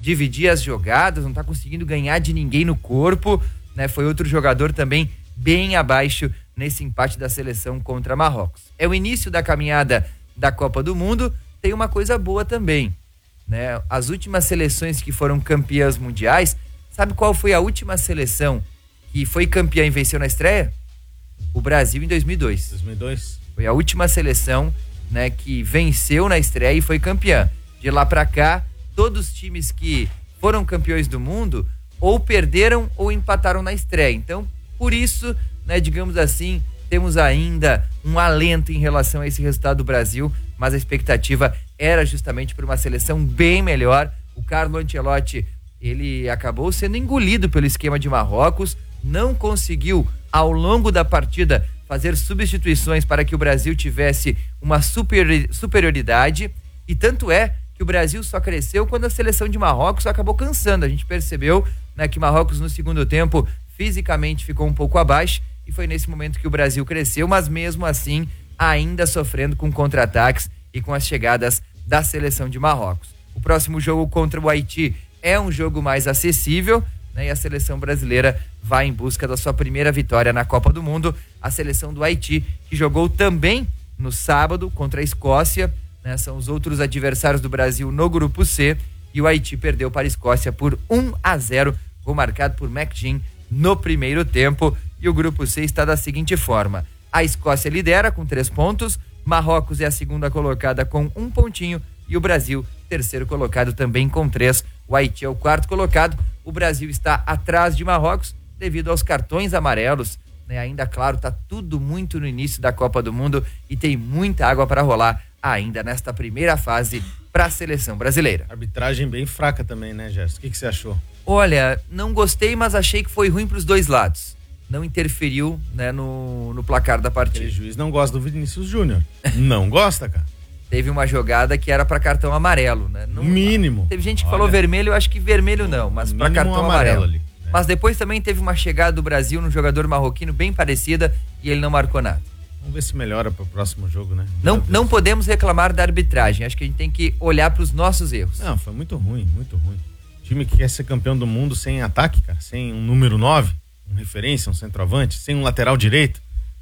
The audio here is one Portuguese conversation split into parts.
dividir as jogadas, não está conseguindo ganhar de ninguém no corpo, né? Foi outro jogador também bem abaixo nesse empate da seleção contra Marrocos. É o início da caminhada da Copa do Mundo, tem uma coisa boa também, né? As últimas seleções que foram campeãs mundiais, sabe qual foi a última seleção que foi campeã e venceu na estreia? O Brasil em 2002. 2002? Foi a última seleção, né, que venceu na estreia e foi campeã. De lá pra cá, todos os times que foram campeões do mundo ou perderam ou empataram na estreia. Então, por isso, né, digamos assim, temos ainda um alento em relação a esse resultado do Brasil, mas a expectativa era justamente por uma seleção bem melhor. O Carlo Ancelotti, ele acabou sendo engolido pelo esquema de Marrocos, não conseguiu, ao longo da partida, fazer substituições para que o Brasil tivesse uma superioridade, e tanto é que o Brasil só cresceu quando a seleção de Marrocos acabou cansando. A gente percebeu, né, que Marrocos no segundo tempo fisicamente ficou um pouco abaixo, e foi nesse momento que o Brasil cresceu, mas mesmo assim ainda sofrendo com contra-ataques e com as chegadas da seleção de Marrocos. O próximo jogo contra o Haiti é um jogo mais acessível, né, e a seleção brasileira vai em busca da sua primeira vitória na Copa do Mundo. A seleção do Haiti, que jogou também no sábado contra a Escócia, né, são os outros adversários do Brasil no grupo C, e o Haiti perdeu para a Escócia por 1-0, gol marcado por McGinn no primeiro tempo. E o grupo C está da seguinte forma: a Escócia lidera com 3 pontos, Marrocos é a segunda colocada com 1 pontinho, e o Brasil, terceiro colocado, também com 3. O Haiti é o quarto colocado. O Brasil está atrás de Marrocos devido aos cartões amarelos, né? Ainda, claro, está tudo muito no início da Copa do Mundo e tem muita água para rolar ainda nesta primeira fase para a seleção brasileira. Arbitragem bem fraca também, né, Gerson? O que você achou? Olha, não gostei, mas achei que foi ruim para os dois lados. Não interferiu, né, no placar da partida. O juiz não gosta do Vinícius Júnior. Não gosta, cara. Teve uma jogada que era para cartão amarelo, né? No mínimo. Teve gente que falou vermelho, eu acho que vermelho não, mas para cartão amarelo ali, né? Mas depois também teve uma chegada do Brasil no jogador marroquino bem parecida e ele não marcou nada. Vamos ver se melhora para o próximo jogo, né? Não podemos reclamar da arbitragem, acho que a gente tem que olhar para os nossos erros. Não, foi muito ruim, muito ruim. Time que quer ser campeão do mundo sem ataque, cara, sem um número 9, um referência, um centroavante, sem um lateral direito.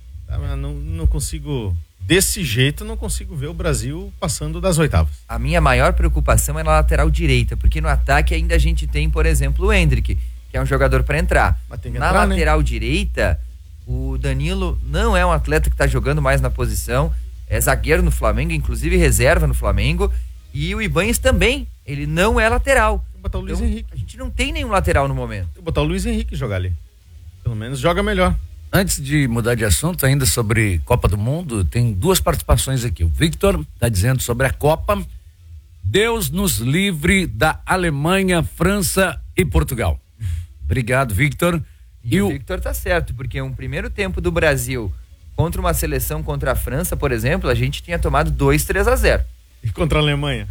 Não consigo... Desse jeito, não consigo ver o Brasil passando das oitavas. A minha maior preocupação é na lateral direita, porque no ataque ainda a gente tem, por exemplo, o Hendrick, que é um jogador para entrar. Na lateral direita, o Danilo não é um atleta que está jogando mais na posição, é zagueiro no Flamengo, inclusive reserva no Flamengo, e o Ibanez também, ele não é lateral. Vou botar o Luiz Henrique. A gente não tem nenhum lateral no momento. Vou botar o Luiz Henrique jogar ali. Pelo menos joga melhor. Antes de mudar de assunto, ainda sobre Copa do Mundo, tem 2 participações aqui. O Victor está dizendo sobre a Copa: Deus nos livre da Alemanha, França e Portugal. Obrigado, Victor. E o Victor tá certo, porque um primeiro tempo do Brasil contra uma seleção contra a França, por exemplo, a gente tinha tomado 2-3-0. E contra a Alemanha?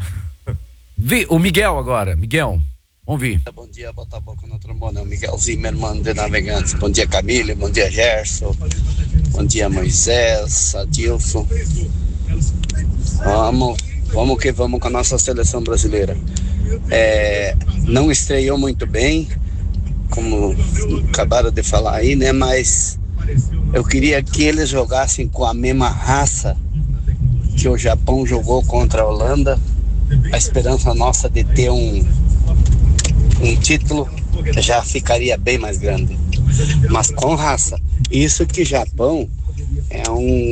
O Miguel agora. Miguel, vamos vir. Bom dia, bota a boca no trombone. Miguel Zimmermann de Navegantes. Bom dia, Camille. Bom dia, Gerson. Bom dia, Moisés, Adilson. Vamos que vamos com a nossa seleção brasileira. Não estreou muito bem, como acabaram de falar aí, né? Mas eu queria que eles jogassem com a mesma raça que o Japão jogou contra a Holanda. A esperança nossa de ter um título já ficaria bem mais grande, mas com raça. Isso que Japão é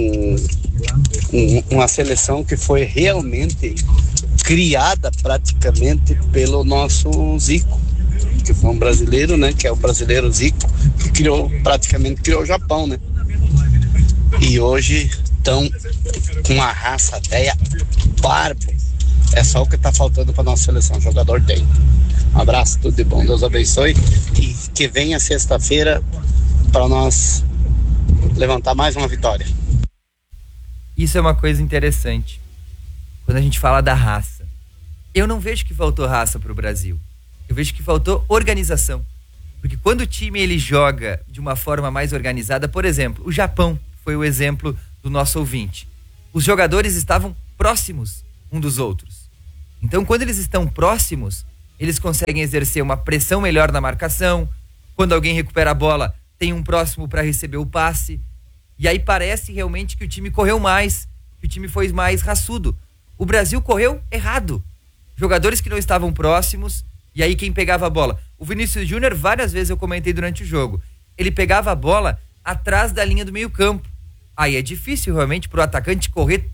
uma seleção que foi realmente criada praticamente pelo nosso Zico, que foi um brasileiro, né, que é o brasileiro Zico, que praticamente criou o Japão, né? E hoje estão com a raça velha barba. É só o que está faltando para nossa seleção. O jogador tem. Um abraço, tudo de bom, Deus abençoe, e que venha sexta-feira para nós levantar mais uma vitória. Isso é uma coisa interessante quando a gente fala da raça. Eu não vejo que faltou raça para o Brasil, eu vejo que faltou organização, porque quando o time ele joga de uma forma mais organizada, por exemplo, o Japão foi o exemplo do nosso ouvinte, os jogadores estavam próximos um dos outros. Então, quando eles estão próximos, eles conseguem exercer uma pressão melhor na marcação. Quando alguém recupera a bola, tem um próximo para receber o passe. E aí parece realmente que o time correu mais, que o time foi mais raçudo. O Brasil correu errado. Jogadores que não estavam próximos, e aí quem pegava a bola? O Vinícius Júnior, várias vezes eu comentei durante o jogo, ele pegava a bola atrás da linha do meio campo. Aí é difícil realmente pro atacante correr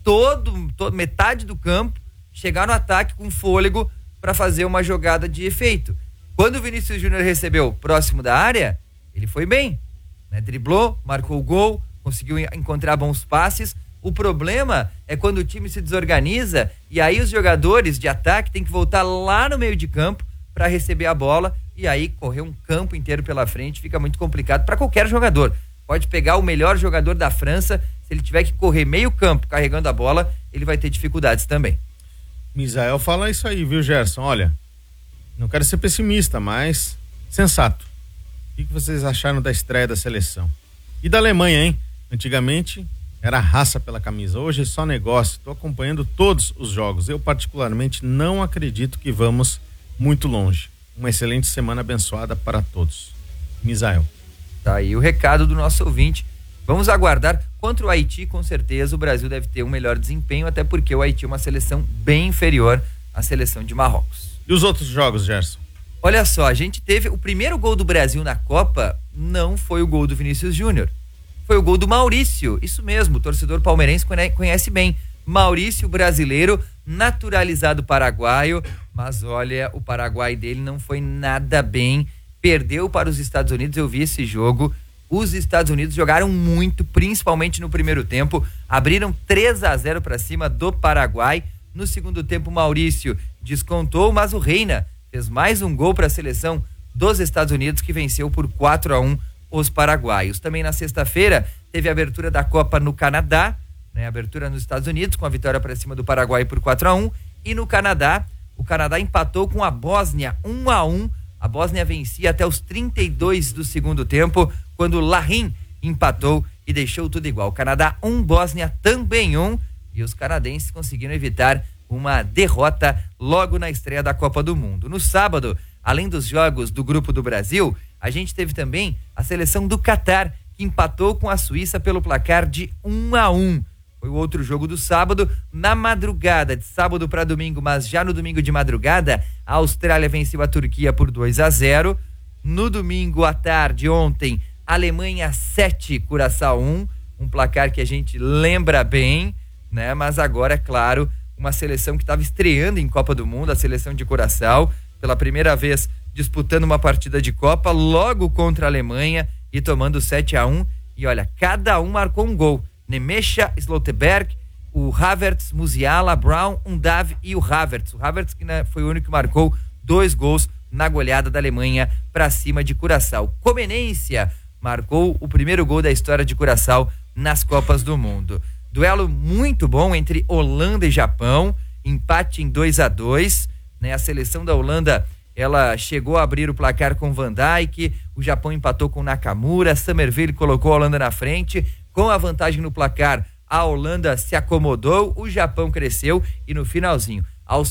metade do campo, chegar no ataque com fôlego para fazer uma jogada de efeito. Quando o Vinícius Júnior recebeu próximo da área, ele foi bem, né? Driblou, marcou o gol, conseguiu encontrar bons passes. O problema é quando o time se desorganiza e aí os jogadores de ataque têm que voltar lá no meio de campo para receber a bola, e aí correr um campo inteiro pela frente fica muito complicado para qualquer jogador. Pode pegar o melhor jogador da França, se ele tiver que correr meio campo carregando a bola, ele vai ter dificuldades também. Misael fala isso aí, viu, Gerson? Olha, não quero ser pessimista, mas sensato. O que vocês acharam da estreia da seleção? E da Alemanha, hein? Antigamente era raça pela camisa, hoje é só negócio. Estou acompanhando todos os jogos. Eu particularmente não acredito que vamos muito longe. Uma excelente semana abençoada para todos. Misael. Tá aí o recado do nosso ouvinte. Vamos aguardar. Contra o Haiti, com certeza o Brasil deve ter um melhor desempenho, até porque o Haiti é uma seleção bem inferior à seleção de Marrocos. E os outros jogos, Gerson? Olha só, a gente teve o primeiro gol do Brasil na Copa, não foi o gol do Vinícius Júnior, foi o gol do Maurício. Isso mesmo, o torcedor palmeirense conhece bem. Maurício, brasileiro, naturalizado paraguaio, mas olha, o Paraguai dele não foi nada bem, perdeu para os Estados Unidos. Eu vi esse jogo, os Estados Unidos jogaram muito, principalmente no primeiro tempo, abriram 3-0 para cima do Paraguai. No segundo tempo, Maurício descontou, mas o Reina fez mais um gol para a seleção dos Estados Unidos, que venceu por 4-1 os paraguaios. Também na sexta-feira teve a abertura da Copa no Canadá, né? Abertura nos Estados Unidos com a vitória para cima do Paraguai por 4-1, e no Canadá, o Canadá empatou com a Bósnia 1-1. A Bósnia vencia até os 32 do segundo tempo, quando Larin empatou e deixou tudo igual. Canadá 1, Bósnia também 1, e os canadenses conseguiram evitar uma derrota logo na estreia da Copa do Mundo. No sábado, além dos jogos do Grupo do Brasil, a gente teve também a seleção do Catar, que empatou com a Suíça pelo placar de 1-1. Foi o outro jogo do sábado. Na madrugada de sábado para domingo, mas já no domingo de madrugada, a Austrália venceu a Turquia por 2-0. No domingo à tarde, ontem, Alemanha 7, Curaçao 1, um placar que a gente lembra bem, né? Mas agora, é claro, uma seleção que estava estreando em Copa do Mundo, a seleção de Curaçao, pela primeira vez disputando uma partida de Copa, logo contra a Alemanha e tomando 7-1. E olha, cada um marcou um gol. Nemesha, Slotterberg, o Havertz, Musiala, Brown, Undav e o Havertz. O Havertz que foi o único que marcou 2 gols na goleada da Alemanha para cima de Curaçao. Comenência marcou o primeiro gol da história de Curaçao nas Copas do Mundo. Duelo muito bom entre Holanda e Japão, empate em 2-2, né? A seleção da Holanda, ela chegou a abrir o placar com Van Dijk, o Japão empatou com Nakamura, Summerville colocou a Holanda na frente. Com a vantagem no placar, a Holanda se acomodou, o Japão cresceu e no finalzinho, aos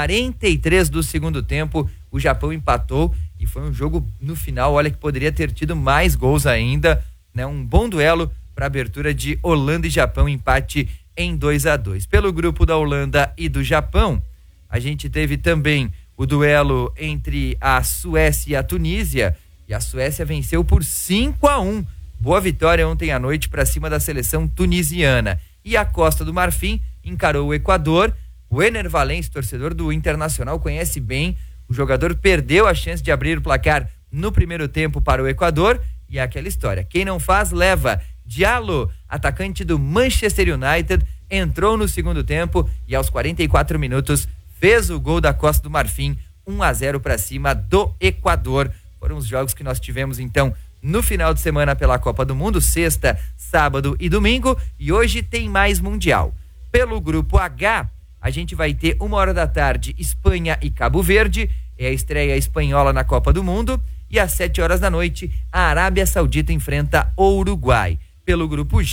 43 do segundo tempo, o Japão empatou e foi um jogo no final, olha, que poderia ter tido mais gols ainda, né? Um bom duelo para abertura de Holanda e Japão, empate em 2-2. Pelo grupo da Holanda e do Japão, a gente teve também o duelo entre a Suécia e a Tunísia, e a Suécia venceu por 5-1. Boa vitória ontem à noite para cima da seleção tunisiana. E a Costa do Marfim encarou o Equador. O Ener Valencia, torcedor do Internacional, conhece bem. O jogador perdeu a chance de abrir o placar no primeiro tempo para o Equador. E é aquela história, quem não faz, leva. Diallo, atacante do Manchester United, entrou no segundo tempo e aos 44 minutos fez o gol da Costa do Marfim, 1-0 para cima do Equador. Foram os jogos que nós tivemos então no final de semana pela Copa do Mundo, sexta, sábado e domingo, e hoje tem mais Mundial. Pelo grupo H, a gente vai ter 1h da tarde, Espanha e Cabo Verde, é a estreia espanhola na Copa do Mundo, e às 7 horas da noite, a Arábia Saudita enfrenta o Uruguai. Pelo grupo G,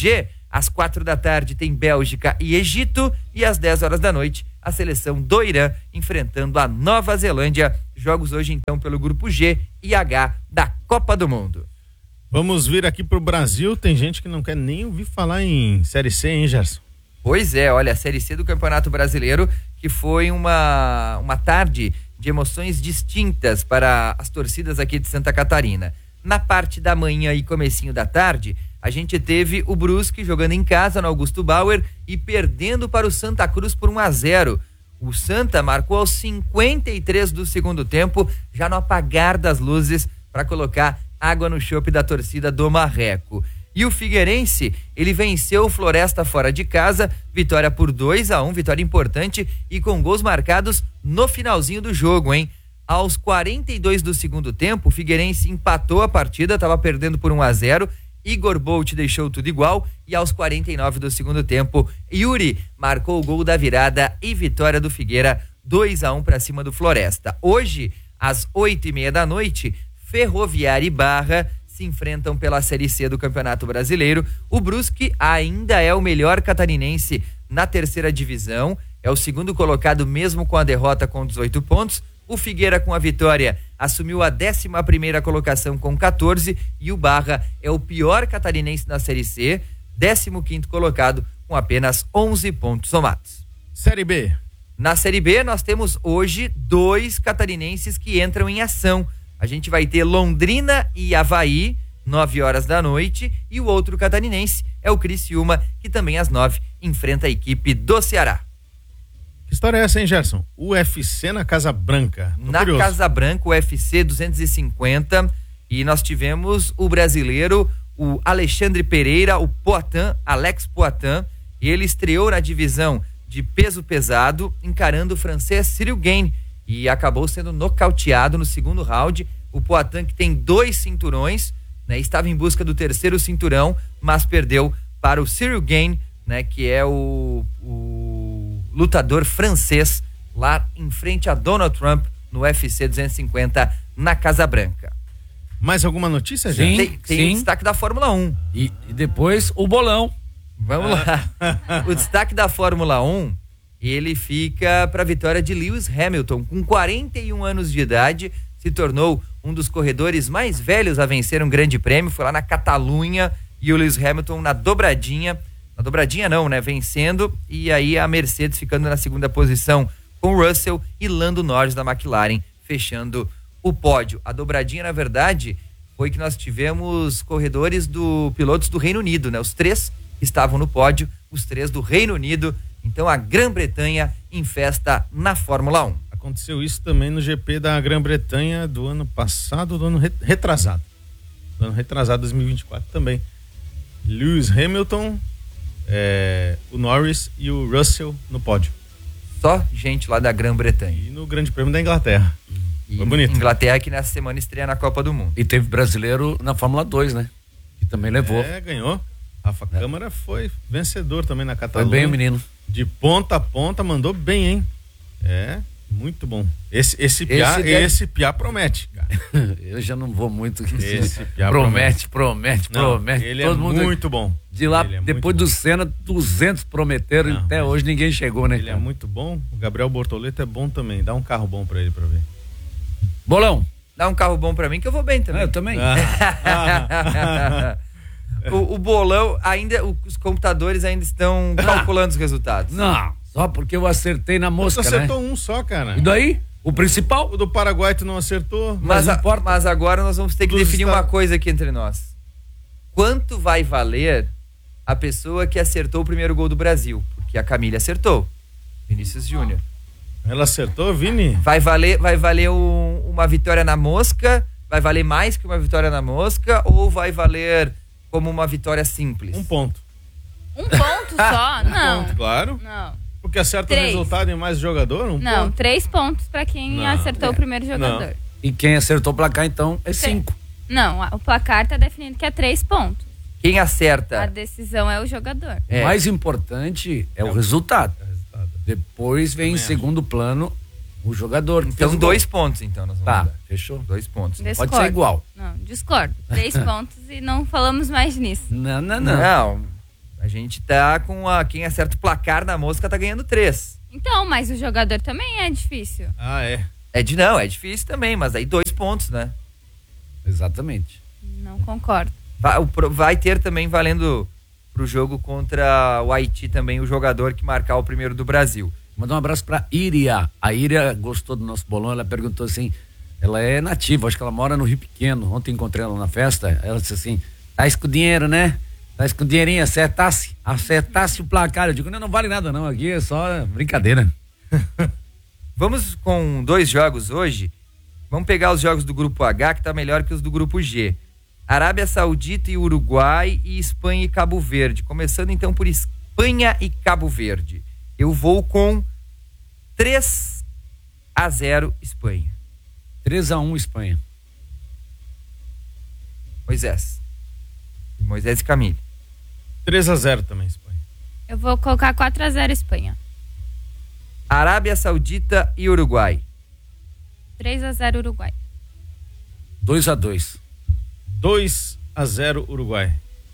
Às 4h tem Bélgica e Egito. E às 10h, a seleção do Irã enfrentando a Nova Zelândia. Jogos hoje, então, pelo grupo G e H da Copa do Mundo. Vamos vir aqui pro Brasil. Tem gente que não quer nem ouvir falar em Série C, hein, Gerson? Pois é, olha, a Série C do Campeonato Brasileiro, que foi uma tarde de emoções distintas para as torcidas aqui de Santa Catarina. Na parte da manhã e comecinho da tarde, a gente teve o Brusque jogando em casa no Augusto Bauer e perdendo para o Santa Cruz por 1-0. O Santa marcou aos 53 do segundo tempo, já no apagar das luzes, para colocar água no chope da torcida do Marreco. E o Figueirense, ele venceu o Floresta fora de casa, vitória por 2-1, vitória importante e com gols marcados no finalzinho do jogo, hein? Aos 42 do segundo tempo, o Figueirense empatou a partida, estava perdendo por 1-0, Igor Bolt deixou tudo igual e aos 49 do segundo tempo, Yuri marcou o gol da virada e vitória do Figueira, 2-1 para cima do Floresta. Hoje, às 20h30, Ferroviária e Barra se enfrentam pela Série C do Campeonato Brasileiro. O Brusque ainda é o melhor catarinense na terceira divisão, é o segundo colocado mesmo com a derrota com 18 pontos. O Figueira, com a vitória, assumiu a 11ª colocação com 14 e o Barra é o pior catarinense na Série C, 15º colocado com apenas 11 pontos somados. Série B. Na Série B nós temos hoje 2 catarinenses que entram em ação. A gente vai ter Londrina e Avaí, 9h, e o outro catarinense é o Criciúma, que também às 9h enfrenta a equipe do Ceará. Que história é essa, hein, Gerson? UFC na Casa Branca. Na Casa Branca, UFC 250, e nós tivemos o brasileiro, o Alexandre Pereira, o Poatan, Alex Poatan, e ele estreou na divisão de peso pesado, encarando o francês Cyril Gane, e acabou sendo nocauteado no segundo round. O Poatan, que tem 2 cinturões, né, estava em busca do 3º cinturão, mas perdeu para o Cyril Gane, né, que é o lutador francês, lá em frente a Donald Trump no UFC 250 na Casa Branca. Mais alguma notícia, gente? Tem destaque da Fórmula 1. E depois o bolão. Vamos lá. O destaque da Fórmula 1, ele fica para a vitória de Lewis Hamilton. Com 41 anos de idade, se tornou um dos corredores mais velhos a vencer um grande prêmio. Foi lá na Catalunha e o Lewis Hamilton na dobradinha não, né? Vencendo, e aí a Mercedes ficando na segunda posição com Russell e Lando Norris da McLaren fechando o pódio. A dobradinha, na verdade, foi que nós tivemos pilotos do Reino Unido, né? Os 3 estavam no pódio, os 3 do Reino Unido. Então a Grã-Bretanha em festa na Fórmula 1. Aconteceu isso também no GP da Grã-Bretanha do ano passado, do ano retrasado. Do ano retrasado, 2024 também. Lewis Hamilton, o Norris e o Russell no pódio. Só gente lá da Grã-Bretanha. E no Grande Prêmio da Inglaterra. E foi bonito. Inglaterra, que nessa semana estreia na Copa do Mundo. E teve brasileiro na Fórmula 2, né? Que também levou. Ganhou. Rafa Câmara foi vencedor também na Catalunha. Foi bem o menino. De ponta a ponta, mandou bem, hein? Muito bom. Esse piá promete, cara. Eu já não vou muito. Esse piá promete. Ele todo é mundo muito bom. De lá, depois do Senna, 200 prometeram, até hoje ninguém chegou, né? Ele é muito bom. O Gabriel Bortoleto é bom também. Dá um carro bom pra ele pra ver. Bolão. Dá um carro bom pra mim que eu vou bem também. Eu também. O bolão, ainda os computadores ainda estão calculando os resultados. Não, só porque eu acertei na mosca, Você acertou um só, cara. E daí? O principal? O do Paraguai tu não acertou. Mas agora nós vamos ter que definir uma coisa aqui entre nós. Quanto vai valer a pessoa que acertou o primeiro gol do Brasil? Porque a Camille acertou. Vinícius Júnior. Ela acertou, Vini? Vai valer uma vitória na mosca? Vai valer mais que uma vitória na mosca? Ou vai valer como uma vitória simples? 1 ponto. 1 ponto só? Não. 1 ponto, claro. Não. Porque acerta 3. o resultado em mais jogador? 1 Não, ponto. 3 pontos pra quem acertou o primeiro jogador. E quem acertou o placar, então, é 5. Não, o placar tá definindo que é 3 pontos. Quem acerta? A decisão é o jogador. O mais importante é o resultado. Depois vem em segundo plano o jogador. Então 2 pontos, então. Nós vamos dar. Fechou? 2 pontos. Discordo. Pode ser igual. Não, discordo. 3 pontos e não falamos mais nisso. Não. Não. A gente tá com quem acerta o placar na mosca tá ganhando 3. Então, mas o jogador também é difícil. Ah, é? É difícil também, mas aí 2 pontos, né? Exatamente. Não concordo. Vai ter também valendo pro jogo contra o Haiti também o jogador que marcar o primeiro do Brasil. Mandar um abraço pra Iria. A Iria gostou do nosso bolão, ela perguntou assim, ela é nativa, acho que ela mora no Rio Pequeno. Ontem encontrei ela na festa, ela disse assim, tá com dinheiro, né? Tá com dinheirinho, acertasse o placar. Eu digo, não vale nada não, aqui é só brincadeira. Vamos com 2 jogos hoje. Vamos pegar os jogos do grupo H, que tá melhor que os do grupo G. Arábia Saudita e Uruguai e Espanha e Cabo Verde. Começando então por Espanha e Cabo Verde. Eu vou com 3-0 Espanha. 3-1 Espanha. Moisés e Camille. 3-0 também, Espanha. Eu vou colocar 4-0 Espanha. Arábia Saudita e Uruguai. 3-0 Uruguai. 2-2. 2-0 Uruguai.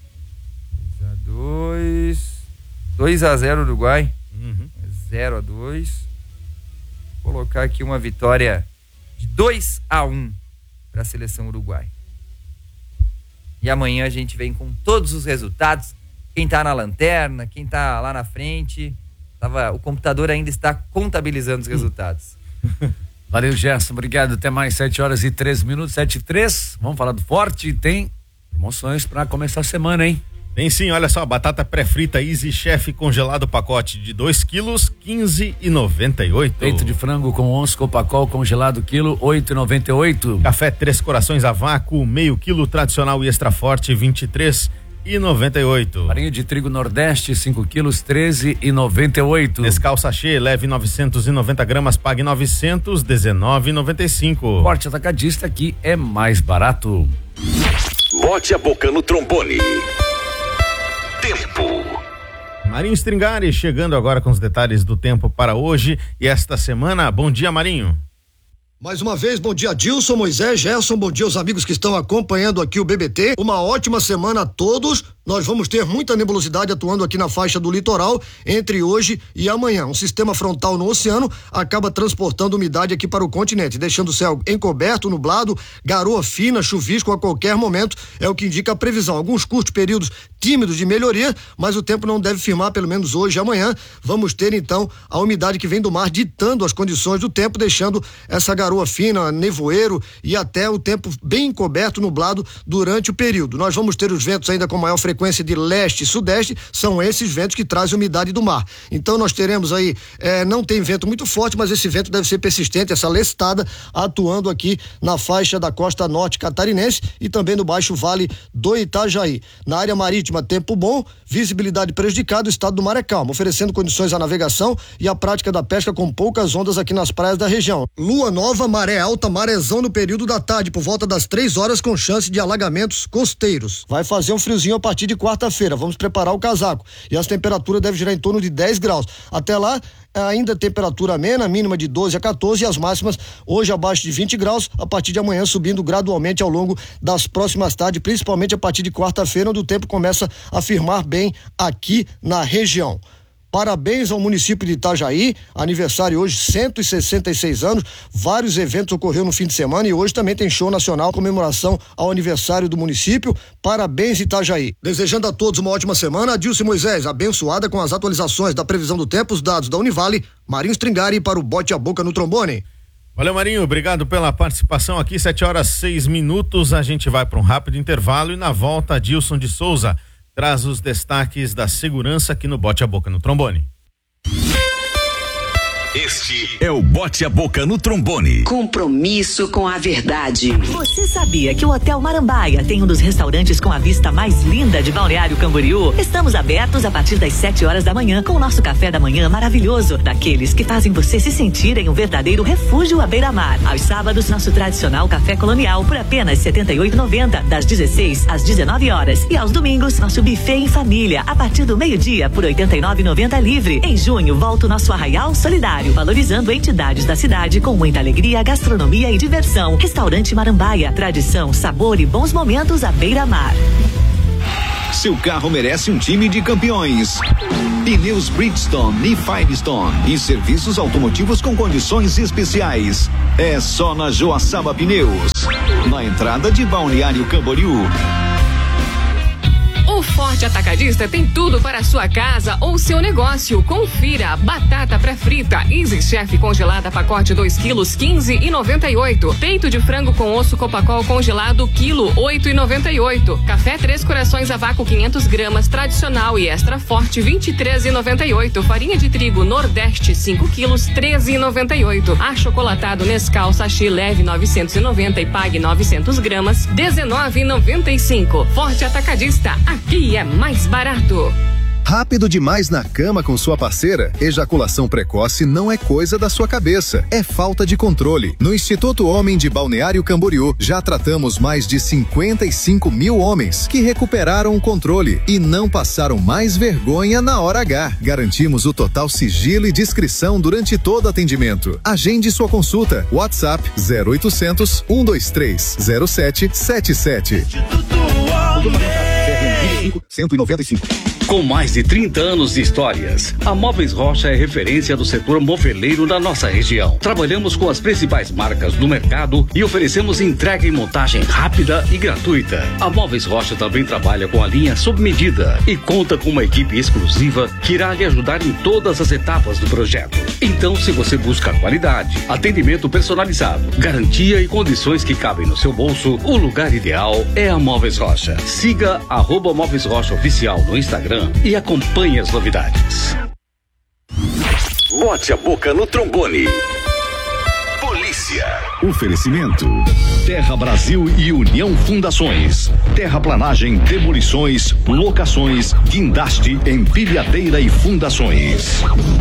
2-0 Uruguai. Uhum. 0-2. Vou colocar aqui uma vitória de 2-1 para a seleção uruguai. E amanhã a gente vem com todos os resultados. Quem tá na lanterna, quem tá lá na frente. O computador ainda está contabilizando os resultados. Valeu, Gerson. Obrigado. Até mais, 7h03, 7h03. Vamos falar do Forte. Tem promoções para começar a semana, hein? Tem sim, olha só, batata pré-frita Easy Chef congelado pacote de 2 quilos, 15,98. Peito de frango com onça Copacol congelado quilo, 8,98. Café Três Corações a vácuo, meio quilo tradicional e extra forte, 23,98. Farinha de trigo Nordeste, 5 quilos, 13,98. Nescau sachê, leve 990 gramas, pague 919,95. Forte Atacadista, aqui é mais barato. Bote a boca no trombone. Tempo. Marinho Stringari chegando agora com os detalhes do tempo para hoje e esta semana. Bom dia, Marinho. Mais uma vez, bom dia, Dilson, Moisés, Gerson, bom dia aos amigos que estão acompanhando aqui o BBT. Uma ótima semana a todos. Nós vamos ter muita nebulosidade atuando aqui na faixa do litoral entre hoje e amanhã. Um sistema frontal no oceano acaba transportando umidade aqui para o continente, deixando o céu encoberto, nublado, garoa fina, chuvisco a qualquer momento, é o que indica a previsão. Alguns curtos períodos tímidos de melhoria, mas o tempo não deve firmar, pelo menos hoje e amanhã. Vamos ter então a umidade que vem do mar ditando as condições do tempo, deixando essa garoa fina, nevoeiro e até o tempo bem encoberto, nublado durante o período. Nós vamos ter os ventos ainda com maior frequência de leste e sudeste, são esses ventos que trazem umidade do mar. Então nós teremos aí, não tem vento muito forte, mas esse vento deve ser persistente, essa lestada atuando aqui na faixa da costa norte catarinense e também no baixo vale do Itajaí. Na área marítima, tempo bom, visibilidade prejudicada, o estado do mar é calmo, oferecendo condições à navegação e à prática da pesca com poucas ondas aqui nas praias da região. Lua nova, maré alta, marézão no período da tarde, por volta das 3 horas, com chance de alagamentos costeiros. Vai fazer um friozinho a partir de quarta-feira, vamos preparar o casaco e as temperaturas devem girar em torno de 10 graus. Até lá, ainda temperatura amena, mínima de 12 a 14 e as máximas hoje abaixo de 20 graus, a partir de amanhã subindo gradualmente ao longo das próximas tardes, principalmente a partir de quarta-feira, onde o tempo começa a firmar bem aqui na região. Parabéns ao município de Itajaí, aniversário hoje, 166 anos, vários eventos ocorreram no fim de semana e hoje também tem show nacional, comemoração ao aniversário do município. Parabéns, Itajaí. Desejando a todos uma ótima semana, Adilson Moisés, abençoada com as atualizações da previsão do tempo, os dados da Univale, Marinho Stringari para o Bote a Boca no Trombone. Valeu, Marinho, obrigado pela participação aqui, 7h06, a gente vai para um rápido intervalo e na volta, Adilson de Souza traz os destaques da segurança aqui no Bote a Boca no Trombone. Este é o Bote a Boca no Trombone. Compromisso com a verdade. Você sabia que o Hotel Marambaia tem um dos restaurantes com a vista mais linda de Balneário Camboriú? Estamos abertos a partir das 7 horas da manhã com o nosso café da manhã maravilhoso, daqueles que fazem você se sentir em um verdadeiro refúgio à beira-mar. Aos sábados, nosso tradicional café colonial por apenas R$ 78,90, das 16 às 19 horas. E aos domingos, nosso buffet em família, a partir do meio-dia por R$ 89,90 livre. Em junho, volta o nosso Arraial Solidário, valorizando entidades da cidade com muita alegria, gastronomia e diversão. Restaurante Marambaia, tradição, sabor e bons momentos à beira-mar. Seu carro merece um time de campeões. Pneus Bridgestone e Firestone e serviços automotivos com condições especiais. É só na Joaçaba Pneus, na entrada de Balneário Camboriú. O Forte Atacadista tem tudo para a sua casa ou seu negócio. Confira: batata pré-frita Easy Chef congelada pacote 2 quilos 15,98. Peito de frango com osso Copacol congelado quilo 8,98. Café Três Corações a vácuo 500 gramas tradicional e extra forte 23,98. Farinha de trigo Nordeste 5 quilos 13,98. Achocolatado Nescau sachê leve 990 e pague 900 gramas 19,95. Forte Atacadista, aqui é mais barato. Rápido demais na cama com sua parceira? Ejaculação precoce não é coisa da sua cabeça, é falta de controle. No Instituto Homem de Balneário Camboriú, já tratamos mais de 55 mil homens que recuperaram o controle e não passaram mais vergonha na hora H. Garantimos o total sigilo e discrição durante todo atendimento. Agende sua consulta. WhatsApp 0800 123 0777. Instituto Homem. 195. Com mais de 30 anos de histórias, a Móveis Rocha é referência do setor moveleiro da nossa região. Trabalhamos com as principais marcas do mercado e oferecemos entrega e montagem rápida e gratuita. A Móveis Rocha também trabalha com a linha sob medida e conta com uma equipe exclusiva que irá lhe ajudar em todas as etapas do projeto. Então, se você busca qualidade, atendimento personalizado, garantia e condições que cabem no seu bolso, o lugar ideal é a Móveis Rocha. Siga @Móveis Rocha Oficial no Instagram e acompanhe as novidades. Bote a boca no trombone. Polícia. Oferecimento: Terra Brasil e União Fundações. Terraplanagem, demolições, locações, guindaste, empilhadeira e fundações.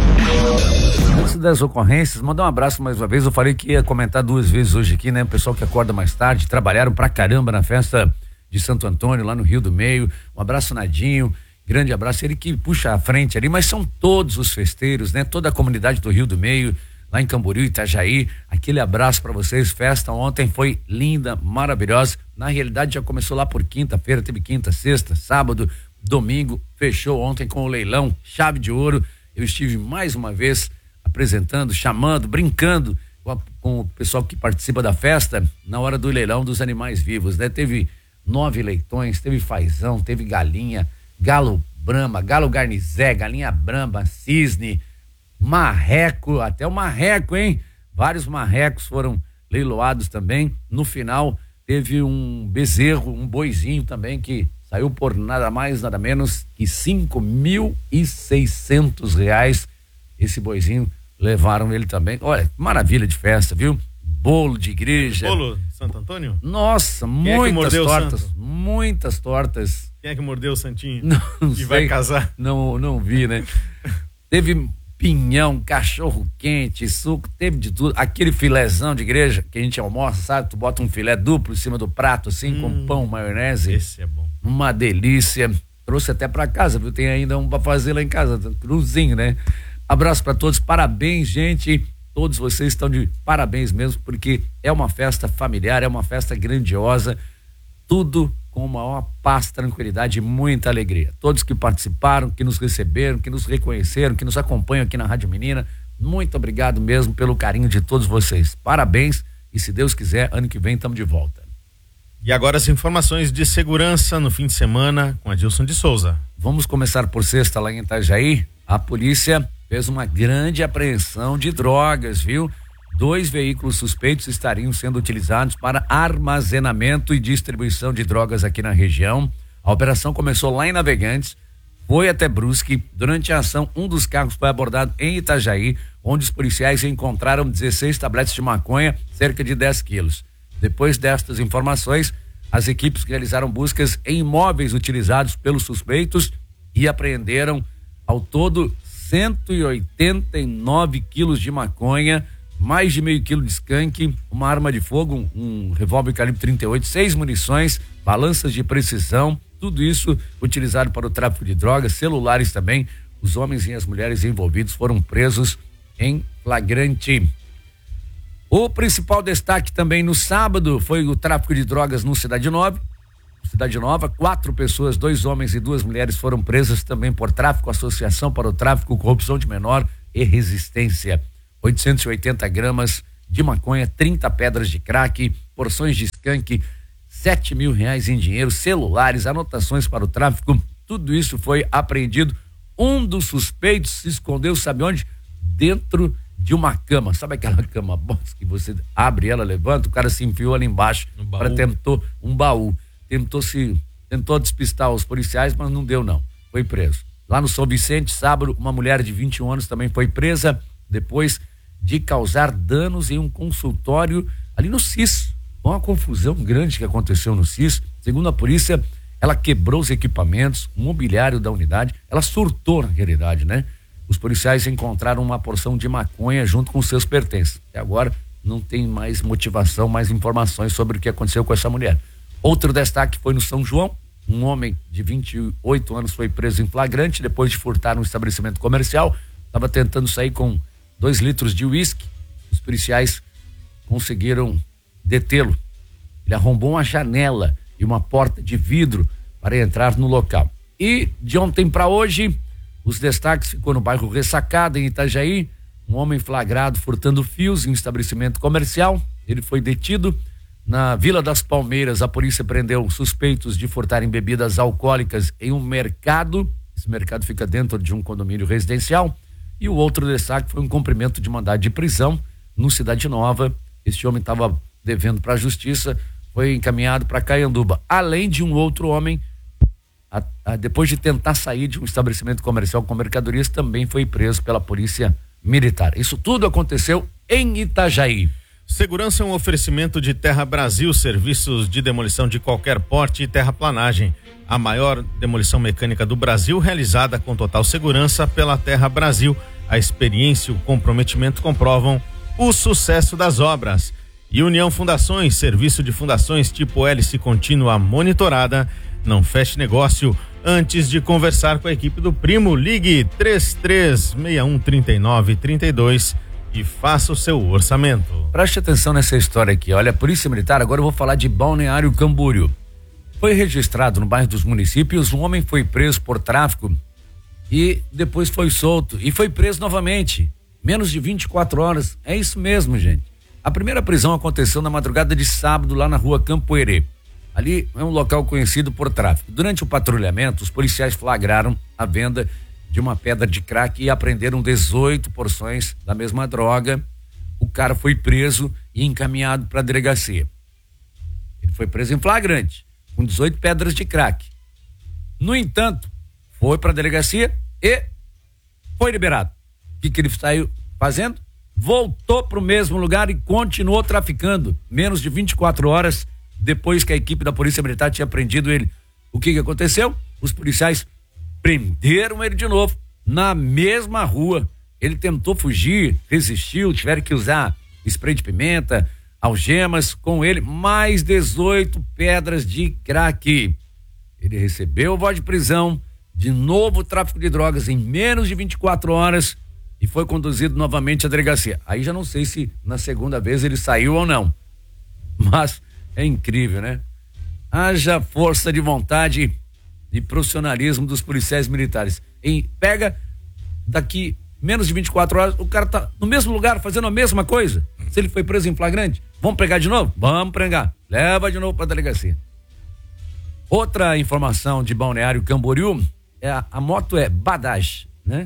Antes das ocorrências, mandar um abraço mais uma vez. Eu falei que ia comentar 2 vezes hoje aqui, né? O pessoal que acorda mais tarde, trabalharam pra caramba na festa de Santo Antônio, lá no Rio do Meio. Um abraço, Nadinho. Grande abraço, ele que puxa a frente ali, mas são todos os festeiros, né? Toda a comunidade do Rio do Meio, lá em Camboriú, Itajaí, aquele abraço para vocês. Festa ontem foi linda, maravilhosa. Na realidade já começou lá por quinta-feira, teve quinta, sexta, sábado, domingo, fechou ontem com o leilão Chave de Ouro. Eu estive mais uma vez apresentando, chamando, brincando com o pessoal que participa da festa na hora do leilão dos animais vivos, né? Teve 9 leitões, teve fazão, teve galinha, galo brama, galo garnizé, galinha brama, cisne, marreco, até o marreco, hein? Vários marrecos foram leiloados também. No final teve um bezerro, um boizinho também que saiu por nada mais, nada menos que R$5.600. Esse boizinho levaram ele também. Olha, maravilha de festa, viu? Bolo de igreja. Bolo Santo Antônio? Nossa, muitas tortas. Muitas tortas. Quem é que mordeu o Santinho? Não que sei. vai casar? Não vi, né? Teve pinhão, cachorro quente, suco, teve de tudo. Aquele filézão de igreja que a gente almoça, sabe? Tu bota um filé duplo em cima do prato, assim, com pão, maionese. Esse é bom. Uma delícia. Trouxe até pra casa, viu? Tem ainda um pra fazer lá em casa, cruzinho, né? Abraço pra todos, parabéns, gente. Todos vocês estão de parabéns mesmo, porque é uma festa familiar, é uma festa grandiosa, tudo com maior paz, tranquilidade e muita alegria. Todos que participaram, que nos receberam, que nos reconheceram, que nos acompanham aqui na Rádio Menina, muito obrigado mesmo pelo carinho de todos vocês. Parabéns e, se Deus quiser, ano que vem estamos de volta. E agora as informações de segurança no fim de semana com Adilson de Souza. Vamos começar por sexta lá em Itajaí. A polícia fez uma grande apreensão de drogas, viu? 2 veículos suspeitos estariam sendo utilizados para armazenamento e distribuição de drogas aqui na região. A operação começou lá em Navegantes, foi até Brusque. Durante a ação, um dos carros foi abordado em Itajaí, onde os policiais encontraram 16 tabletes de maconha, cerca de 10 quilos. Depois destas informações, as equipes realizaram buscas em imóveis utilizados pelos suspeitos e apreenderam ao todo 189 quilos de maconha, mais de meio quilo de skunk, uma arma de fogo, um revólver calibre 38, 6 munições, balanças de precisão, tudo isso utilizado para o tráfico de drogas, celulares também. Os homens e as mulheres envolvidos foram presos em flagrante. O principal destaque também no sábado foi o tráfico de drogas no Cidade Nova. Cidade Nova, 4 pessoas, 2 homens e 2 mulheres foram presas também por tráfico, associação para o tráfico, corrupção de menor e resistência. 880 gramas de maconha, 30 pedras de crack, porções de skunk, R$7.000 em dinheiro, celulares, anotações para o tráfico, tudo isso foi apreendido. Um dos suspeitos se escondeu, sabe onde? Dentro de uma cama. Sabe aquela cama box que você abre ela, levanta? O cara se enfiou ali embaixo para tentou um baú. Tentou despistar os policiais, mas não deu não. Foi preso. Lá no São Vicente, sábado, uma mulher de 21 anos também foi presa depois de causar danos em um consultório ali no CIS. Uma confusão grande que aconteceu no CIS. Segundo a polícia, ela quebrou os equipamentos, o mobiliário da unidade, ela surtou na realidade, né? Os policiais encontraram uma porção de maconha junto com seus pertences. Até agora não tem mais motivação, mais informações sobre o que aconteceu com essa mulher. Outro destaque foi no São João. Um homem de 28 anos foi preso em flagrante depois de furtar um estabelecimento comercial. Estava tentando sair com 2 litros de uísque. Os policiais conseguiram detê-lo. Ele arrombou uma janela e uma porta de vidro para entrar no local. E de ontem para hoje, os destaques ficou no bairro Ressacada, em Itajaí. Um homem flagrado furtando fios em um estabelecimento comercial. Ele foi detido. Na Vila das Palmeiras, a polícia prendeu suspeitos de furtarem bebidas alcoólicas em um mercado. Esse mercado fica dentro de um condomínio residencial. E o outro destaque foi um cumprimento de mandado de prisão no Cidade Nova. Este homem estava devendo para a justiça, foi encaminhado para Caianduba. Além de um outro homem, depois de tentar sair de um estabelecimento comercial com mercadorias, também foi preso pela polícia militar. Isso tudo aconteceu em Itajaí. Segurança é um oferecimento de Terra Brasil, serviços de demolição de qualquer porte e terraplanagem. A maior demolição mecânica do Brasil, realizada com total segurança pela Terra Brasil. A experiência e o comprometimento comprovam o sucesso das obras. E União Fundações, serviço de fundações tipo hélice contínua monitorada. Não feche negócio antes de conversar com a equipe do Primo. Ligue 33613932 e faça o seu orçamento. Preste atenção nessa história aqui. Olha, a Polícia Militar, agora eu vou falar de Balneário Camboriú. Foi registrado no bairro dos Municípios, um homem foi preso por tráfico e depois foi solto e foi preso novamente. Menos de 24 horas. É isso mesmo, gente. A primeira prisão aconteceu na madrugada de sábado lá na rua Campoerê. Ali é um local conhecido por tráfico. Durante o patrulhamento, os policiais flagraram a venda de uma pedra de crack e apreenderam 18 porções da mesma droga. O cara foi preso e encaminhado para a delegacia. Ele foi preso em flagrante, com 18 pedras de crack. No entanto, foi para a delegacia e foi liberado. O que ele saiu fazendo? Voltou para o mesmo lugar e continuou traficando. Menos de 24 horas depois que a equipe da Polícia Militar tinha prendido ele. O que aconteceu? Os policiais prenderam ele de novo, na mesma rua. Ele tentou fugir, resistiu, tiveram que usar spray de pimenta, algemas, com ele mais 18 pedras de crack. Ele recebeu voz de prisão, de novo tráfico de drogas em menos de 24 horas e foi conduzido novamente à delegacia. Aí já não sei se na segunda vez ele saiu ou não, mas é incrível, né? Haja força de vontade e profissionalismo dos policiais militares. Pega daqui menos de 24 horas, o cara tá no mesmo lugar fazendo a mesma coisa. Se ele foi preso em flagrante, vamos pegar de novo? Vamos pegar. Leva de novo pra delegacia. Outra informação de Balneário Camboriú, a moto é Bajaj, né?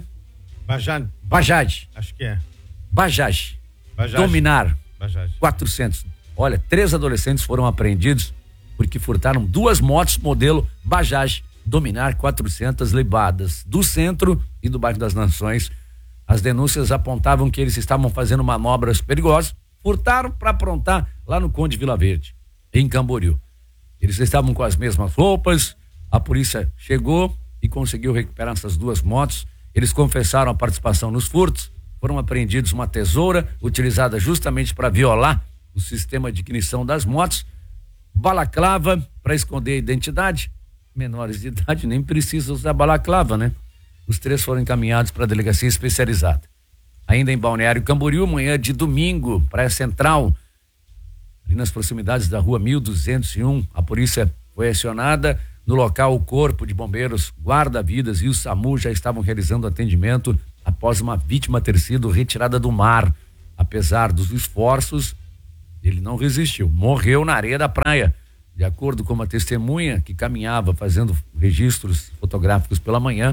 Bajaj. Acho que é. Bajaj. Dominar. Bajaj. 400. Olha, 3 adolescentes foram apreendidos porque furtaram 2 motos modelo Bajaj Dominar 400 levadas do centro e do bairro das Nações. As denúncias apontavam que eles estavam fazendo manobras perigosas, furtaram para aprontar lá no Conde Vila Verde, em Camboriú. Eles estavam com as mesmas roupas, a polícia chegou e conseguiu recuperar essas 2 motos. Eles confessaram a participação nos furtos, foram apreendidos uma tesoura utilizada justamente para violar o sistema de ignição das motos, balaclava para esconder a identidade. Menores de idade nem precisam usar balaclava, né? Os 3 foram encaminhados para a delegacia especializada. Ainda em Balneário Camboriú, manhã de domingo, Praia Central, ali nas proximidades da rua 1201, a polícia foi acionada. No local, o Corpo de Bombeiros, Guarda-Vidas e o SAMU já estavam realizando atendimento após uma vítima ter sido retirada do mar. Apesar dos esforços, ele não resistiu, morreu na areia da praia. De acordo com uma testemunha que caminhava fazendo registros fotográficos pela manhã,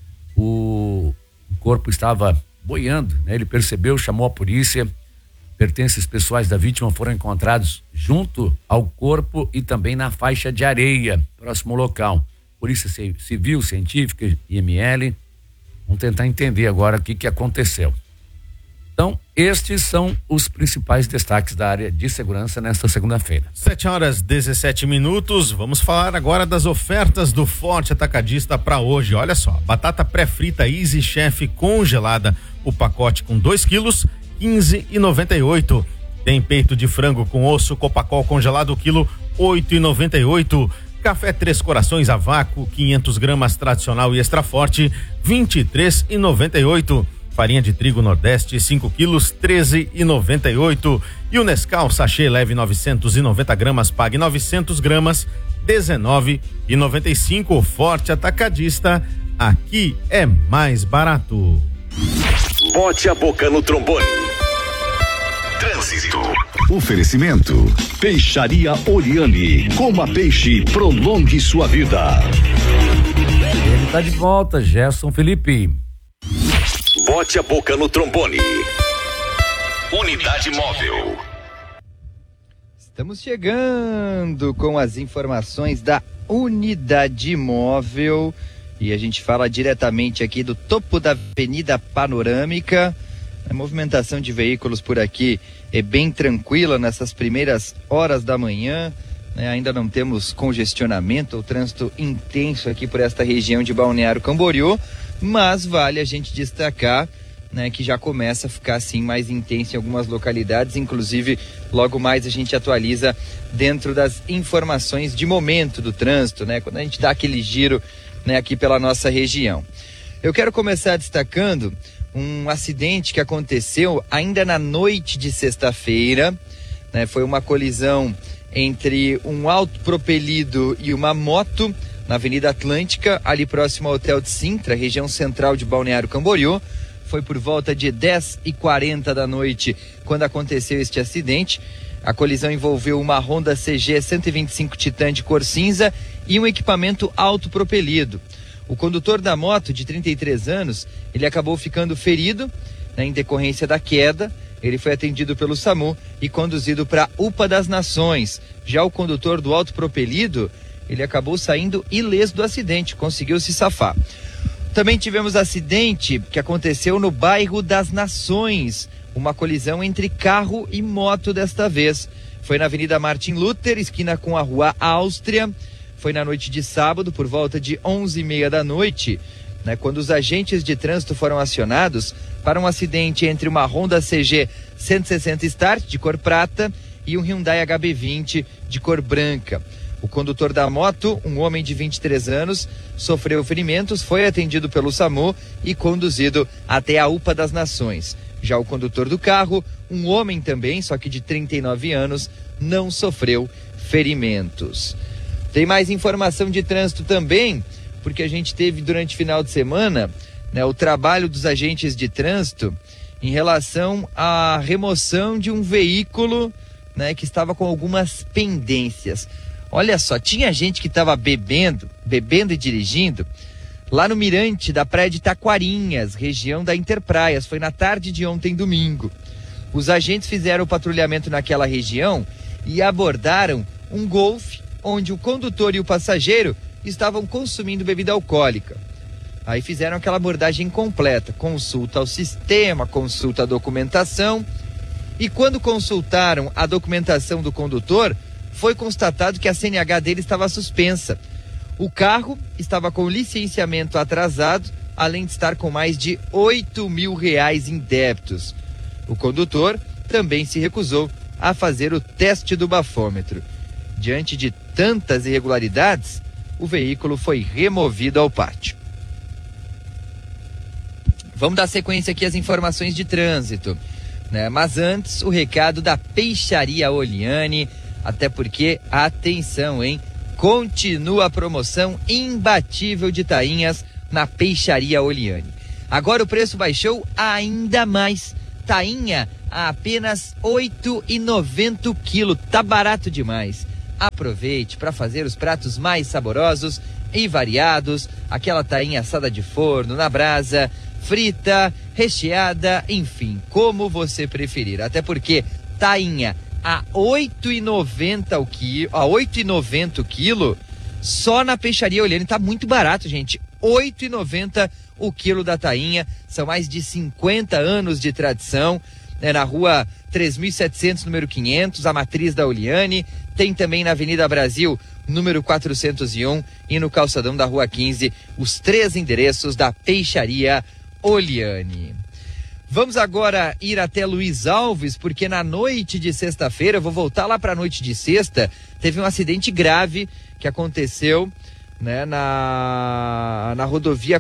o corpo estava boiando, né? Ele percebeu, chamou a polícia. Pertences pessoais da vítima foram encontrados junto ao corpo e também na faixa de areia, próximo ao local. Polícia Civil, Científica, IML, vão tentar entender agora o que aconteceu. Então, estes são os principais destaques da área de segurança nesta segunda-feira. 7h17. Vamos falar agora das ofertas do Forte Atacadista para hoje. Olha só, batata pré-frita Easy Chef congelada, o pacote com 2 quilos, R$15,98. Tem peito de frango com osso Copacol congelado, quilo, R$8,98. Café Três Corações a vácuo, 500 gramas tradicional e extra forte, R$23,98. Farinha de trigo Nordeste, 5 quilos, R$13,98. E o Nescau sachê leve 990 gramas, pague 900 gramas, R$19,95. Forte Atacadista, aqui é mais barato. Bote a boca no trombone. Trânsito. Oferecimento. Peixaria Oriane. Coma peixe, prolongue sua vida. Ele tá de volta, Gerson Felipe. Bote a boca no trombone. Unidade Móvel. Estamos chegando com as informações da Unidade Móvel e a gente fala diretamente aqui do topo da Avenida Panorâmica. A movimentação de veículos por aqui é bem tranquila nessas primeiras horas da manhã, né? Ainda não temos congestionamento ou trânsito intenso aqui por esta região de Balneário Camboriú, mas vale a gente destacar, né, que já começa a ficar assim mais intenso em algumas localidades, inclusive logo mais a gente atualiza dentro das informações de momento do trânsito, né, quando a gente dá aquele giro, né, aqui pela nossa região. Eu quero começar destacando um acidente que aconteceu ainda na noite de sexta-feira, né, foi uma colisão entre um autopropelido e uma moto na Avenida Atlântica, ali próximo ao Hotel de Sintra, região central de Balneário Camboriú. Foi por volta de 10h40 da noite quando aconteceu este acidente. A colisão envolveu uma Honda CG 125 Titan de cor cinza e um equipamento autopropelido. O condutor da moto, de 33 anos, ele acabou ficando ferido, né, em decorrência da queda. Ele foi atendido pelo SAMU e conduzido para a UPA das Nações. Já o condutor do autopropelido, ele acabou saindo ileso do acidente, conseguiu se safar. Também tivemos acidente que aconteceu no bairro das Nações, uma colisão entre carro e moto desta vez. Foi na Avenida Martin Luther, esquina com a Rua Áustria. Foi na noite de sábado, por volta de 11h30 da noite, né, quando os agentes de trânsito foram acionados para um acidente entre uma Honda CG 160 Start de cor prata e um Hyundai HB20 de cor branca. O condutor da moto, um homem de 23 anos, sofreu ferimentos, foi atendido pelo SAMU e conduzido até a UPA das Nações. Já o condutor do carro, um homem também, só que de 39 anos, não sofreu ferimentos. Tem mais informação de trânsito também, porque a gente teve durante o final de semana, né, o trabalho dos agentes de trânsito em relação à remoção de um veículo, né, que estava com algumas pendências. Olha só, tinha gente que estava bebendo e dirigindo lá no mirante da praia de Taquarinhas, região da Interpraias. Foi na tarde de ontem, domingo. Os agentes fizeram o patrulhamento naquela região e abordaram um Golf, onde o condutor e o passageiro estavam consumindo bebida alcoólica. Aí fizeram aquela abordagem completa, consulta ao sistema, consulta à documentação. E quando consultaram a documentação do condutor, foi constatado que a CNH dele estava suspensa. O carro estava com licenciamento atrasado, além de estar com mais de R$8.000 em débitos. O condutor também se recusou a fazer o teste do bafômetro. Diante de tantas irregularidades, o veículo foi removido ao pátio. Vamos dar sequência aqui às informações de trânsito, né? Mas antes, o recado da Peixaria Oliane, até porque, atenção, hein? Continua a promoção imbatível de tainhas na Peixaria Oliani. Agora o preço baixou ainda mais. Tainha a apenas R$ 8,90 o quilo. Tá barato demais. Aproveite para fazer os pratos mais saborosos e variados. Aquela tainha assada de forno, na brasa, frita, recheada, enfim, como você preferir. Até porque tainha a R$ 8,90 o quilo, só na Peixaria Oliani. Tá muito barato, gente. R$ 8,90 o quilo da tainha. São mais de 50 anos de tradição. Na rua 3.700, número 500, a matriz da Oliani. Tem também na Avenida Brasil, número 401, e no calçadão da Rua 15, os 3 endereços da Peixaria Oliani. Vamos agora ir até Luiz Alves, porque na noite de sexta-feira, eu vou voltar lá para a noite de sexta, teve um acidente grave que aconteceu, né, na rodovia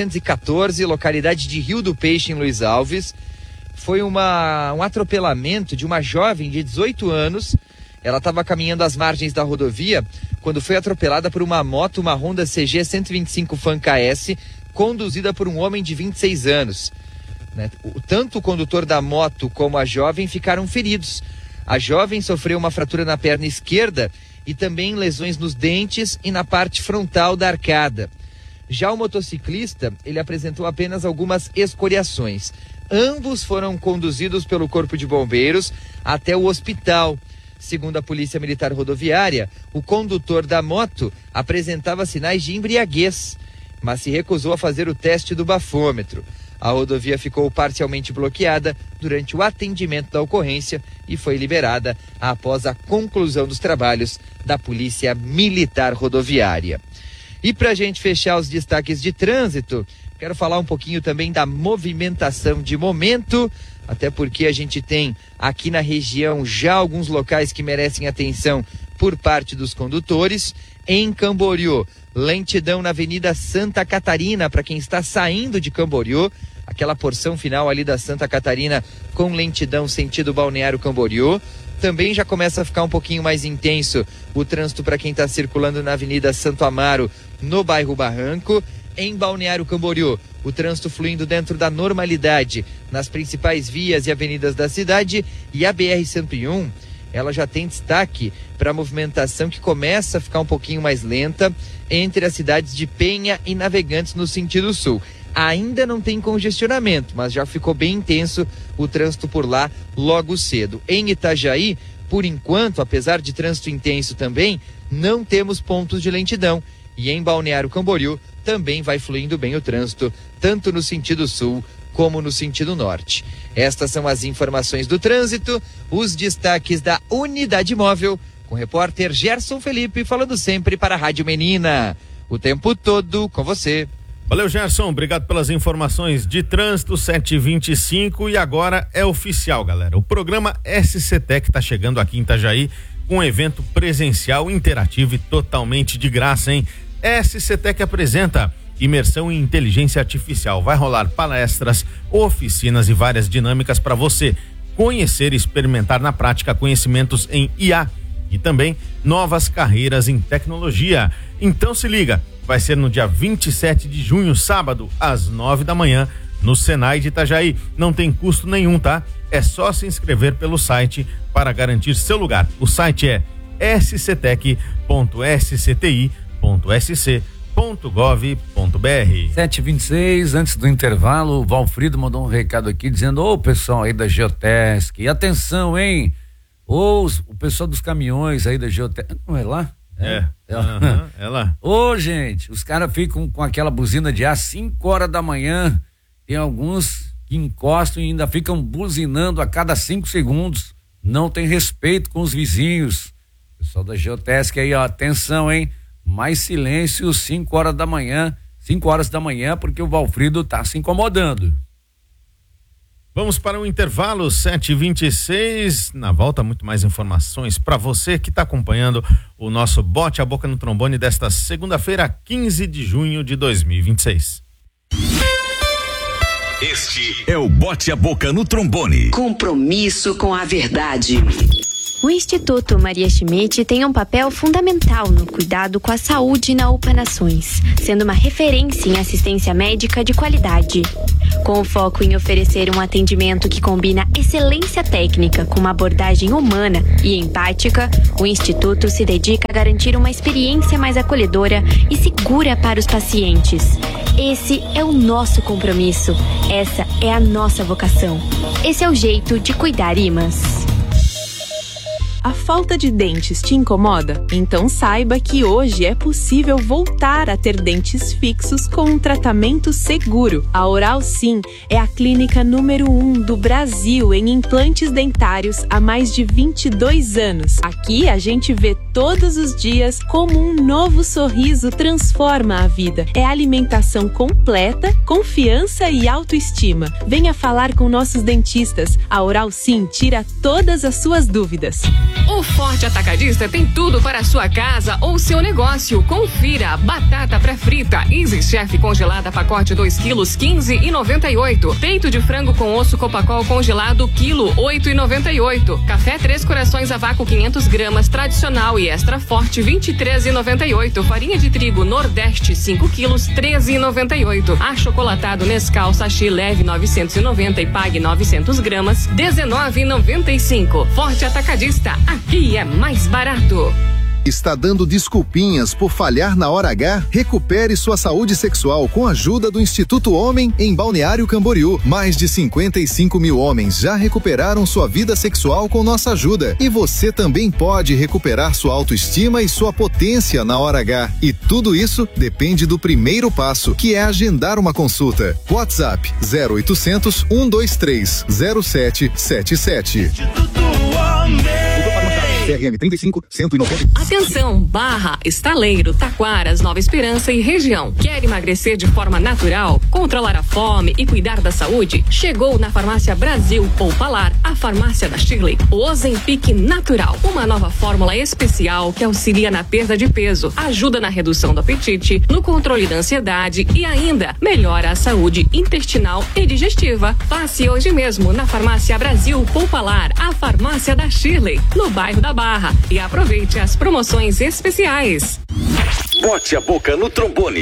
414, localidade de Rio do Peixe, em Luiz Alves. Foi um atropelamento de uma jovem de 18 anos. Ela estava caminhando às margens da rodovia quando foi atropelada por uma moto, uma Honda CG 125 Fan KS, conduzida por um homem de 26 anos. Tanto o condutor da moto como a jovem ficaram feridos. A jovem sofreu uma fratura na perna esquerda e também lesões nos dentes e na parte frontal da arcada. Já o motociclista, ele apresentou apenas algumas escoriações. Ambos foram conduzidos pelo Corpo de Bombeiros até o hospital. Segundo a Polícia Militar Rodoviária, o condutor da moto apresentava sinais de embriaguez, mas se recusou a fazer o teste do bafômetro. A rodovia ficou parcialmente bloqueada durante o atendimento da ocorrência e foi liberada após a conclusão dos trabalhos da Polícia Militar Rodoviária. E para a gente fechar os destaques de trânsito, quero falar um pouquinho também da movimentação de momento, até porque a gente tem aqui na região já alguns locais que merecem atenção por parte dos condutores. Em Camboriú, lentidão na Avenida Santa Catarina, para quem está saindo de Camboriú, aquela porção final ali da Santa Catarina com lentidão sentido Balneário Camboriú. Também já começa a ficar um pouquinho mais intenso o trânsito para quem está circulando na Avenida Santo Amaro, no bairro Barranco. Em Balneário Camboriú, o trânsito fluindo dentro da normalidade nas principais vias e avenidas da cidade. E a BR-101, ela já tem destaque para a movimentação que começa a ficar um pouquinho mais lenta entre as cidades de Penha e Navegantes no sentido sul. Ainda não tem congestionamento, mas já ficou bem intenso o trânsito por lá logo cedo. Em Itajaí, por enquanto, apesar de trânsito intenso também, não temos pontos de lentidão. E em Balneário Camboriú também vai fluindo bem o trânsito, tanto no sentido sul como no sentido norte. Estas são as informações do trânsito, os destaques da Unidade Móvel, com o repórter Gerson Felipe falando sempre para a Rádio Menina. O tempo todo com você. Valeu, Gerson, obrigado pelas informações de trânsito, 7h25, e agora é oficial, galera. O programa SCTEC está chegando aqui em Itajaí com um evento presencial, interativo e totalmente de graça, hein? SCTEC apresenta imersão em inteligência artificial. Vai rolar palestras, oficinas e várias dinâmicas para você conhecer e experimentar na prática conhecimentos em IA e também novas carreiras em tecnologia. Então se liga, vai ser no dia 27 de junho, sábado, às 9 da manhã, no Senai de Itajaí. Não tem custo nenhum, tá? É só se inscrever pelo site para garantir seu lugar. O site é sctec.sci.gov.br. 7h26, antes do intervalo, o Valfrido mandou um recado aqui dizendo: ô pessoal aí da Geotesc, atenção, hein? O pessoal dos caminhões aí da Geotesc, não é lá? É lá. Ô, gente, os caras ficam com aquela buzina de ar 5 horas da manhã, tem alguns que encostam e ainda ficam buzinando a cada 5 segundos, não tem respeito com os vizinhos. Pessoal da Geotesc aí, ó, atenção, hein? Mais silêncio 5 horas da manhã, porque o Valfrido tá se incomodando. Vamos para um intervalo, 7h26. Na volta, muito mais informações para você que está acompanhando o nosso Bote a Boca no Trombone desta segunda-feira, 15 de junho de 2026. Este é o Bote a Boca no Trombone. Compromisso com a verdade. O Instituto Maria Schmidt tem um papel fundamental no cuidado com a saúde na UPA Nações, sendo uma referência em assistência médica de qualidade. Com o foco em oferecer um atendimento que combina excelência técnica com uma abordagem humana e empática, o Instituto se dedica a garantir uma experiência mais acolhedora e segura para os pacientes. Esse é o nosso compromisso, essa é a nossa vocação. Esse é o jeito de cuidar IMAS. A falta de dentes te incomoda? Então saiba que hoje é possível voltar a ter dentes fixos com um tratamento seguro. A Oral Sim é a clínica número 1 do Brasil em implantes dentários há mais de 22 anos. Aqui a gente vê todos os dias como um novo sorriso transforma a vida. É alimentação completa, confiança e autoestima. Venha falar com nossos dentistas. A Oral Sim tira todas as suas dúvidas. O Forte Atacadista tem tudo para a sua casa ou seu negócio. Confira: batata pré-frita Easy Chef congelada pacote 2 quilos 15,98. Peito de frango com osso Copacol congelado quilo 8,98. Café Três Corações a vácuo 500 gramas tradicional e extra forte 23,98. Farinha de trigo Nordeste 5 quilos 13,98. Achocolatado Nescau sachê leve 990 e pague 900 gramas 19,95. Forte Atacadista, aqui é mais barato. Está dando desculpinhas por falhar na hora H? Recupere sua saúde sexual com a ajuda do Instituto Homem em Balneário Camboriú. Mais de 55 mil homens já recuperaram sua vida sexual com nossa ajuda. E você também pode recuperar sua autoestima e sua potência na hora H. E tudo isso depende do primeiro passo, que é agendar uma consulta. WhatsApp 0800 123 0777. CRM 35 190. Atenção, Barra, Estaleiro, Taquaras, Nova Esperança e região. Quer emagrecer de forma natural, controlar a fome e cuidar da saúde? Chegou na Farmácia Brasil Poupalar, a farmácia da Shirley, o Ozempic Natural, uma nova fórmula especial que auxilia na perda de peso, ajuda na redução do apetite, no controle da ansiedade e ainda melhora a saúde intestinal e digestiva. Passe hoje mesmo na Farmácia Brasil Poupalar, a farmácia da Shirley, no bairro da Barra, e aproveite as promoções especiais. Bote a boca no trombone.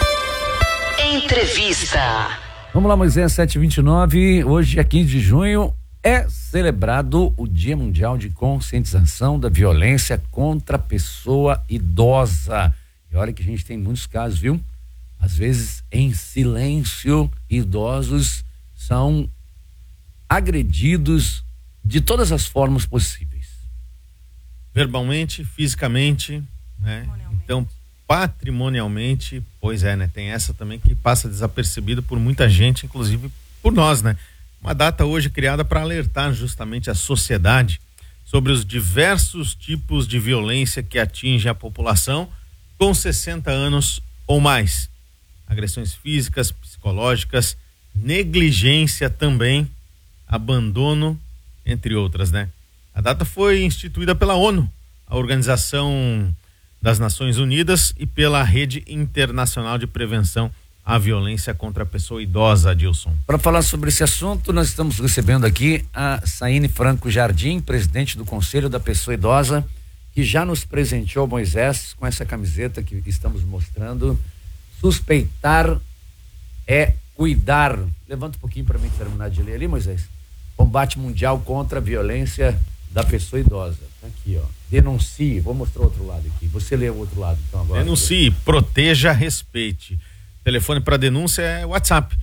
Entrevista. Vamos lá, Moisés, 7h29. Hoje, é 15 de junho, é celebrado o Dia Mundial de Conscientização da Violência contra a Pessoa Idosa. E olha que a gente tem muitos casos, viu? Às vezes, em silêncio, idosos são agredidos de todas as formas possíveis. Verbalmente, fisicamente, né? Então, patrimonialmente, pois é, né? Tem essa também que passa desapercebido por muita gente, inclusive por nós, né? Uma data hoje criada para alertar justamente a sociedade sobre os diversos tipos de violência que atingem a população com 60 anos ou mais. Agressões físicas, psicológicas, negligência também, abandono, entre outras, né? A data foi instituída pela ONU, a Organização das Nações Unidas, e pela Rede Internacional de Prevenção à Violência contra a Pessoa Idosa, Adilson. Para falar sobre esse assunto, nós estamos recebendo aqui a Saine Franco Jardim, presidente do Conselho da Pessoa Idosa, que já nos presenteou, Moisés, com essa camiseta que estamos mostrando. Suspeitar é cuidar. Levanta um pouquinho para mim terminar de ler ali, Moisés. Combate Mundial contra a Violência da Pessoa Idosa. Tá aqui, ó. Denuncie. Vou mostrar o outro lado aqui. Você lê o outro lado, então, agora. Denuncie, proteja, respeite. Telefone para denúncia é WhatsApp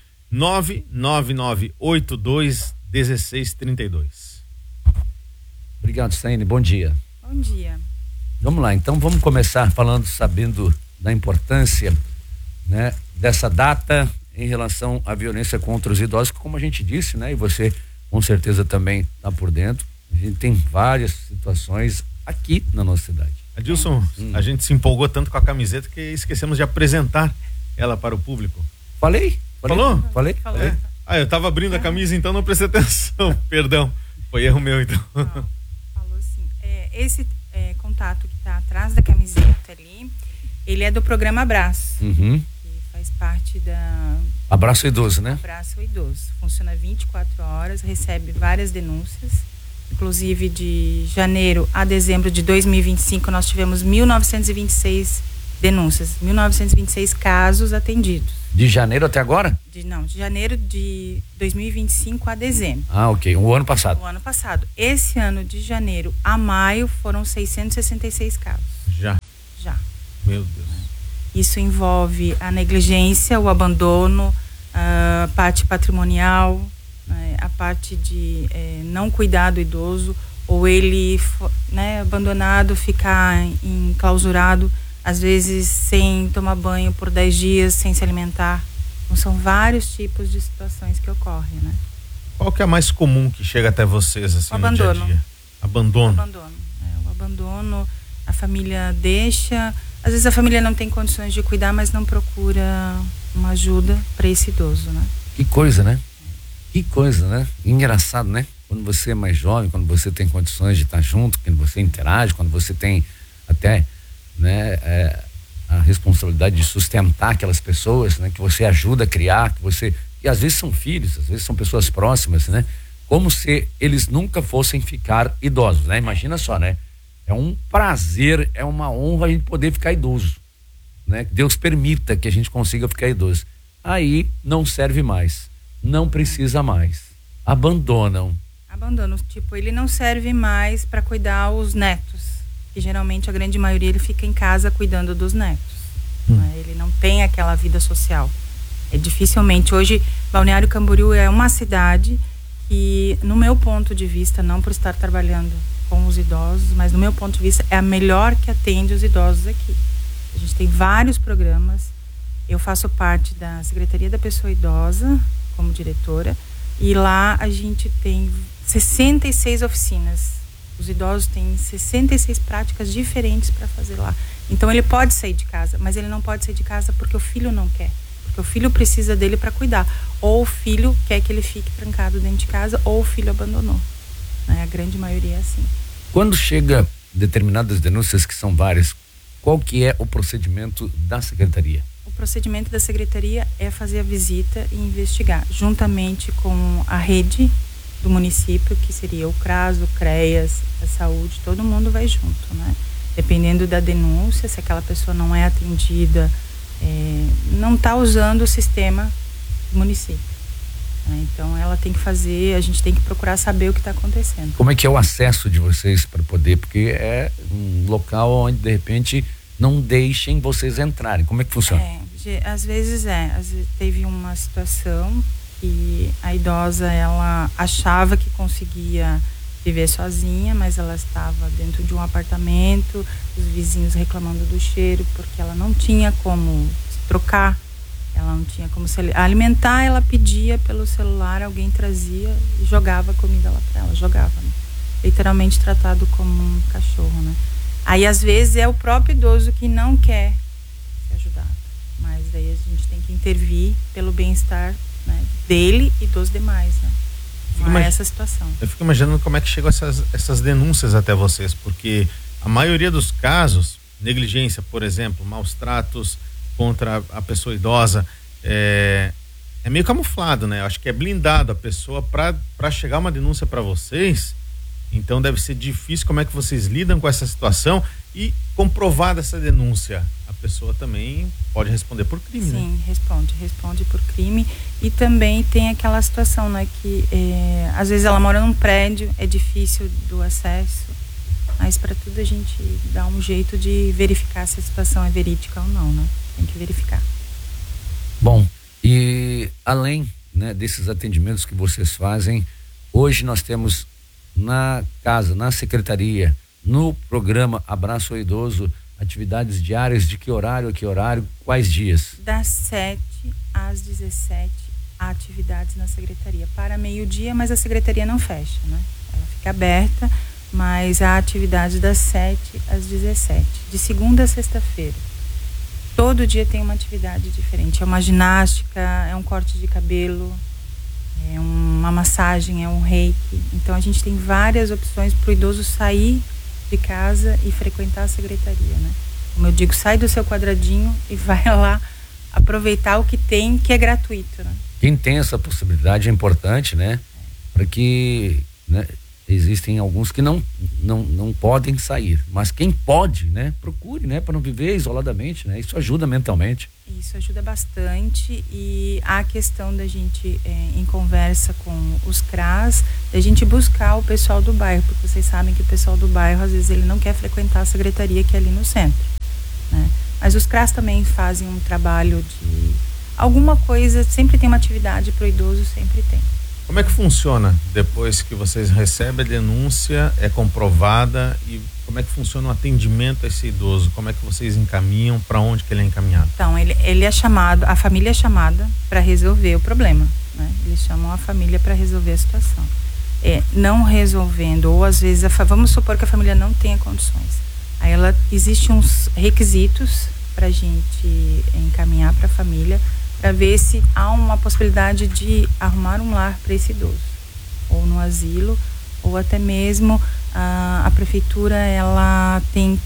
999821632. Obrigado, Saine. Bom dia. Bom dia. Vamos lá, então vamos começar sabendo da importância, né, dessa data em relação à violência contra os idosos, como a gente disse, né, e você com certeza também está por dentro. A gente tem várias situações aqui na nossa cidade. Adilson, a gente se empolgou tanto com a camiseta que esquecemos de apresentar ela para o público. Falei? Falou? Falei? É. Ah, eu estava abrindo a camisa, então não prestei atenção. Perdão, foi erro meu, então. Não, falou sim. Esse contato que está atrás da camiseta ali, ele é do programa Abraço. Uhum. Faz parte da... Abraço Idoso, né? Abraço Idoso. Funciona 24 horas, recebe várias denúncias Inclusive, de janeiro a dezembro de 2025, nós tivemos 1.926 denúncias, 1.926 casos atendidos. De janeiro até agora? De janeiro de 2025 a dezembro. Ah, ok. O ano passado. O ano passado. Esse ano, de janeiro a maio, foram 666 casos. Já? Já. Meu Deus. Isso envolve a negligência, o abandono, a parte patrimonial, a parte de não cuidar do idoso, ou ele, abandonado, ficar enclausurado, às vezes sem tomar banho por 10 dias, sem se alimentar. Então, são vários tipos de situações que ocorrem, né? Qual que é a mais comum que chega até vocês, assim, no dia a dia? Abandono. O abandono, a família deixa, às vezes a família não tem condições de cuidar, mas não procura uma ajuda para esse idoso, né? Que coisa, né? Que coisa, né? Engraçado, né? Quando você é mais jovem, quando você tem condições de estar junto, quando você interage, quando você tem até, né, a responsabilidade de sustentar aquelas pessoas, né, que você ajuda a criar, que você, e às vezes são filhos, às vezes são pessoas próximas, né? Como se eles nunca fossem ficar idosos, né? Imagina só, né? É um prazer, é uma honra a gente poder ficar idoso, né? Deus permita que a gente consiga ficar idoso. Aí não serve mais, não precisa mais, abandonam. Tipo, ele não serve mais para cuidar os netos, que geralmente a grande maioria ele fica em casa cuidando dos netos, né? Ele não tem aquela vida social. Dificilmente, hoje Balneário Camboriú é uma cidade que, no meu ponto de vista, não por estar trabalhando com os idosos, mas no meu ponto de vista é a melhor que atende os idosos aqui. A gente tem vários programas. Eu faço parte da Secretaria da Pessoa Idosa como diretora, e lá a gente tem 66 oficinas. Os idosos têm 66 práticas diferentes para fazer lá. Então ele pode sair de casa, mas ele não pode sair de casa porque o filho não quer, porque o filho precisa dele para cuidar, ou o filho quer que ele fique trancado dentro de casa, ou o filho abandonou, né? A grande maioria é assim. Quando chega determinadas denúncias, que são várias, qual que é o procedimento da secretaria? O procedimento da secretaria é fazer a visita e investigar, juntamente com a rede do município, que seria o CRAS, o CREAS, a saúde, todo mundo vai junto, né? Dependendo da denúncia, se aquela pessoa não é atendida, não está usando o sistema do município, né? Então ela tem que fazer, a gente tem que procurar saber o que está acontecendo. Como é que é o acesso de vocês para poder, porque é um local onde de repente não deixem vocês entrarem, como é que funciona? Às vezes teve uma situação que a idosa, ela achava que conseguia viver sozinha, mas ela estava dentro de um apartamento, os vizinhos reclamando do cheiro, porque ela não tinha como trocar, ela não tinha como se alimentar, ela pedia pelo celular, alguém trazia e jogava comida lá para ela, né? Literalmente tratado como um cachorro, né? Aí às vezes é o próprio idoso que não quer ser ajudado, mas daí a gente tem que intervir pelo bem-estar, né, dele e dos demais, né? Não é essa situação. Eu fico imaginando como é que chegam essas denúncias até vocês, porque a maioria dos casos, negligência, por exemplo, maus tratos contra a pessoa idosa, é meio camuflado, né? Eu acho que é blindado a pessoa para chegar uma denúncia para vocês. Então deve ser difícil. Como é que vocês lidam com essa situação? E comprovada essa denúncia, a pessoa também pode responder por crime, né? Sim, responde por crime. E também tem aquela situação, né, que às vezes ela mora num prédio, é difícil do acesso, mas para tudo a gente dá um jeito de verificar se a situação é verídica ou não, né? Tem que verificar. Bom, e além, né, desses atendimentos que vocês fazem, hoje nós temos na casa, na secretaria, no programa Abraço ao Idoso, atividades diárias de que horário a que horário, quais dias? Das 7 às 17 há atividades na secretaria, para meio-dia, mas a secretaria não fecha, né? Ela fica aberta, mas há atividade das 7 às 17, de segunda a sexta-feira. Todo dia tem uma atividade diferente, é uma ginástica, é um corte de cabelo, é uma massagem, é um reiki. Então a gente tem várias opções para o idoso sair de casa e frequentar a secretaria, né? Como eu digo, sai do seu quadradinho e vai lá aproveitar o que tem, que é gratuito, né? Quem tem essa possibilidade é importante, né? Para que, né, Existem alguns que não podem sair, mas quem pode, né, procure, né, para não viver isoladamente, né, isso ajuda mentalmente. Isso ajuda bastante, e a questão da gente, em conversa com os CRAs, da gente buscar o pessoal do bairro, porque vocês sabem que o pessoal do bairro, às vezes, ele não quer frequentar a secretaria que é ali no centro, né? Mas os CRAs também fazem um trabalho de alguma coisa, sempre tem uma atividade para o idoso, sempre tem. Como é que funciona depois que vocês recebem a denúncia, é comprovada, e como é que funciona o atendimento a esse idoso? Como é que vocês encaminham, para onde que ele é encaminhado? Então, ele é chamado, a família é chamada para resolver o problema, né? Eles chamam a família para resolver a situação. Não resolvendo, ou às vezes, vamos supor que a família não tenha condições. Aí existe uns requisitos para a gente encaminhar para a família, para ver se há uma possibilidade de arrumar um lar para esse idoso, ou no asilo, ou até mesmo a prefeitura, ela tem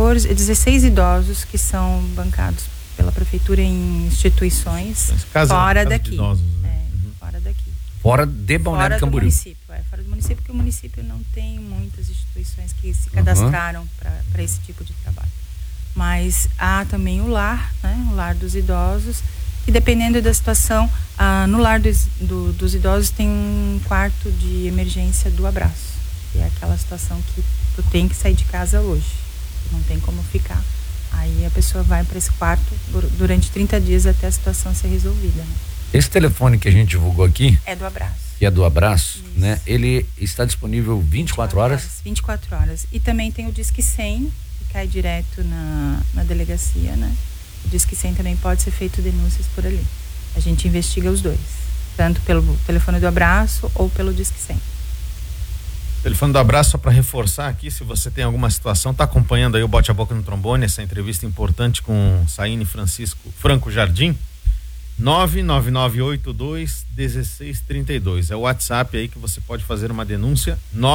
16 idosos que são bancados pela prefeitura em instituições fora daqui. Idosos, né? Fora daqui. Fora de Balneário Camboriú. Fora do município, porque o município não tem muitas instituições que se cadastraram para esse tipo de trabalho. Mas há também o lar, né? O lar dos idosos, que dependendo da situação, no lar dos idosos tem um quarto de emergência do abraço, que é aquela situação que tu tem que sair de casa hoje, não tem como ficar. Aí a pessoa vai para esse quarto durante 30 dias até a situação ser resolvida, né? Esse telefone que a gente divulgou aqui é do abraço. Que é do abraço, né? Ele está disponível 24 horas? 24 horas. E também tem o Disque 100, que cai direto na delegacia, né? O Disque 100 também pode ser feito denúncias por ali. A gente investiga os dois, tanto pelo telefone do abraço ou pelo Disque 100. Telefone do abraço, só para reforçar aqui, se você tem alguma situação, tá acompanhando aí o Bote a Boca no Trombone, essa entrevista importante com Saíne Franco Jardim, 99982-1632. É o WhatsApp aí que você pode fazer uma denúncia,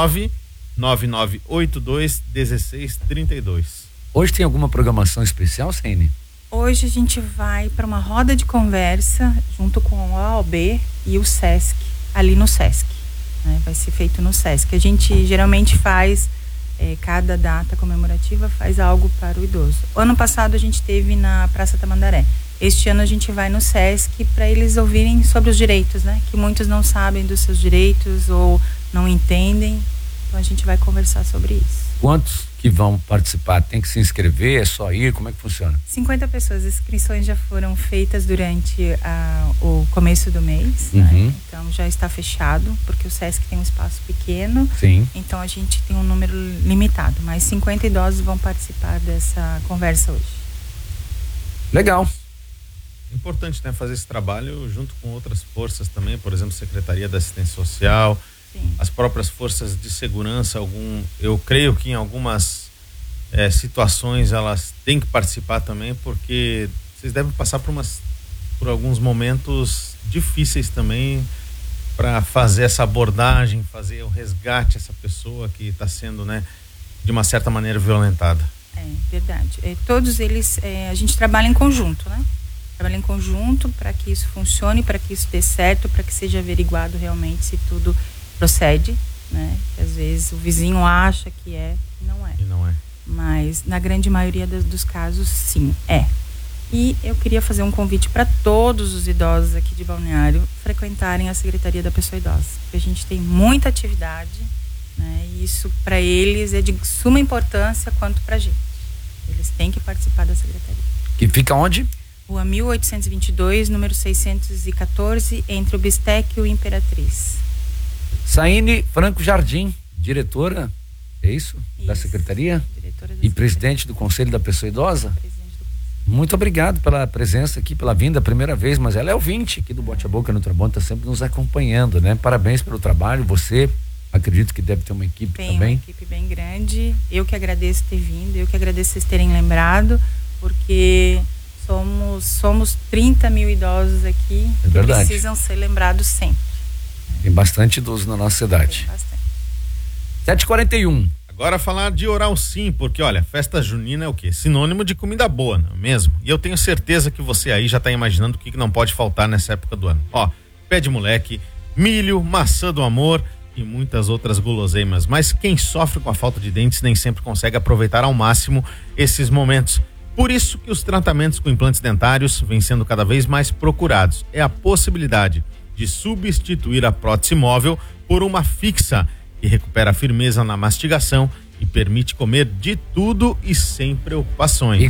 99982-1632. Hoje tem alguma programação especial, Saíne? Hoje a gente vai para uma roda de conversa junto com o AOB e o SESC, ali no SESC, né? Vai ser feito no SESC. A gente geralmente faz, cada data comemorativa faz algo para o idoso. O ano passado a gente teve na Praça Tamandaré. Este ano a gente vai no SESC para eles ouvirem sobre os direitos, né? Que muitos não sabem dos seus direitos ou não entendem. Então a gente vai conversar sobre isso. Quantos que vão participar? Tem que se inscrever? É só ir? Como é que funciona? 50 pessoas. As inscrições já foram feitas durante o começo do mês, uhum, né? Então já está fechado, porque o SESC tem um espaço pequeno. Sim. Então a gente tem um número limitado, mas 50 idosos vão participar dessa conversa hoje. Legal. Importante, né, fazer esse trabalho junto com outras forças também, por exemplo, Secretaria da Assistência Social, sim, as próprias forças de segurança. Eu creio que em algumas situações elas têm que participar também, porque vocês devem passar por alguns momentos difíceis também para fazer essa abordagem, fazer o resgate essa pessoa que está sendo, né, de uma certa maneira violentada. É verdade. Todos eles, a gente trabalha em conjunto, né? Trabalha em conjunto para que isso funcione, para que isso dê certo, para que seja averiguado realmente se tudo procede, né? Que às vezes o vizinho acha que é e não é. E não é. Mas na grande maioria dos casos, sim, é. E eu queria fazer um convite para todos os idosos aqui de Balneário frequentarem a Secretaria da Pessoa Idosa, porque a gente tem muita atividade, né? E isso para eles é de suma importância quanto para a gente. Eles têm que participar da Secretaria. Que fica onde? Rua 1822, número 614, entre o Bistec e o Imperatriz. Saíne Franco Jardim, diretora, é isso? Da Secretaria? Diretora da e presidente do Conselho da Pessoa Idosa? Muito obrigado pela presença aqui, pela vinda, primeira vez, mas ela é ouvinte aqui do Bote a Boca no Trombone, está sempre nos acompanhando, né? Parabéns pelo trabalho, você, acredito que deve ter uma equipe também. Tem uma equipe bem grande, eu que agradeço ter vindo, eu que agradeço vocês terem lembrado, porque somos 30 mil idosos aqui que precisam ser lembrados sempre. Tem bastante idoso na nossa cidade. Tem bastante. 7h41. Agora falar de Oral Sim, porque olha, festa junina é o quê? Sinônimo de comida boa, não é mesmo? E eu tenho certeza que você aí já tá imaginando o que não pode faltar nessa época do ano. Ó, pé de moleque, milho, maçã do amor, e muitas outras guloseimas. Mas quem sofre com a falta de dentes nem sempre consegue aproveitar ao máximo esses momentos. Por isso que os tratamentos com implantes dentários vêm sendo cada vez mais procurados. É a possibilidade de substituir a prótese móvel por uma fixa, que recupera a firmeza na mastigação e permite comer de tudo e sem preocupações.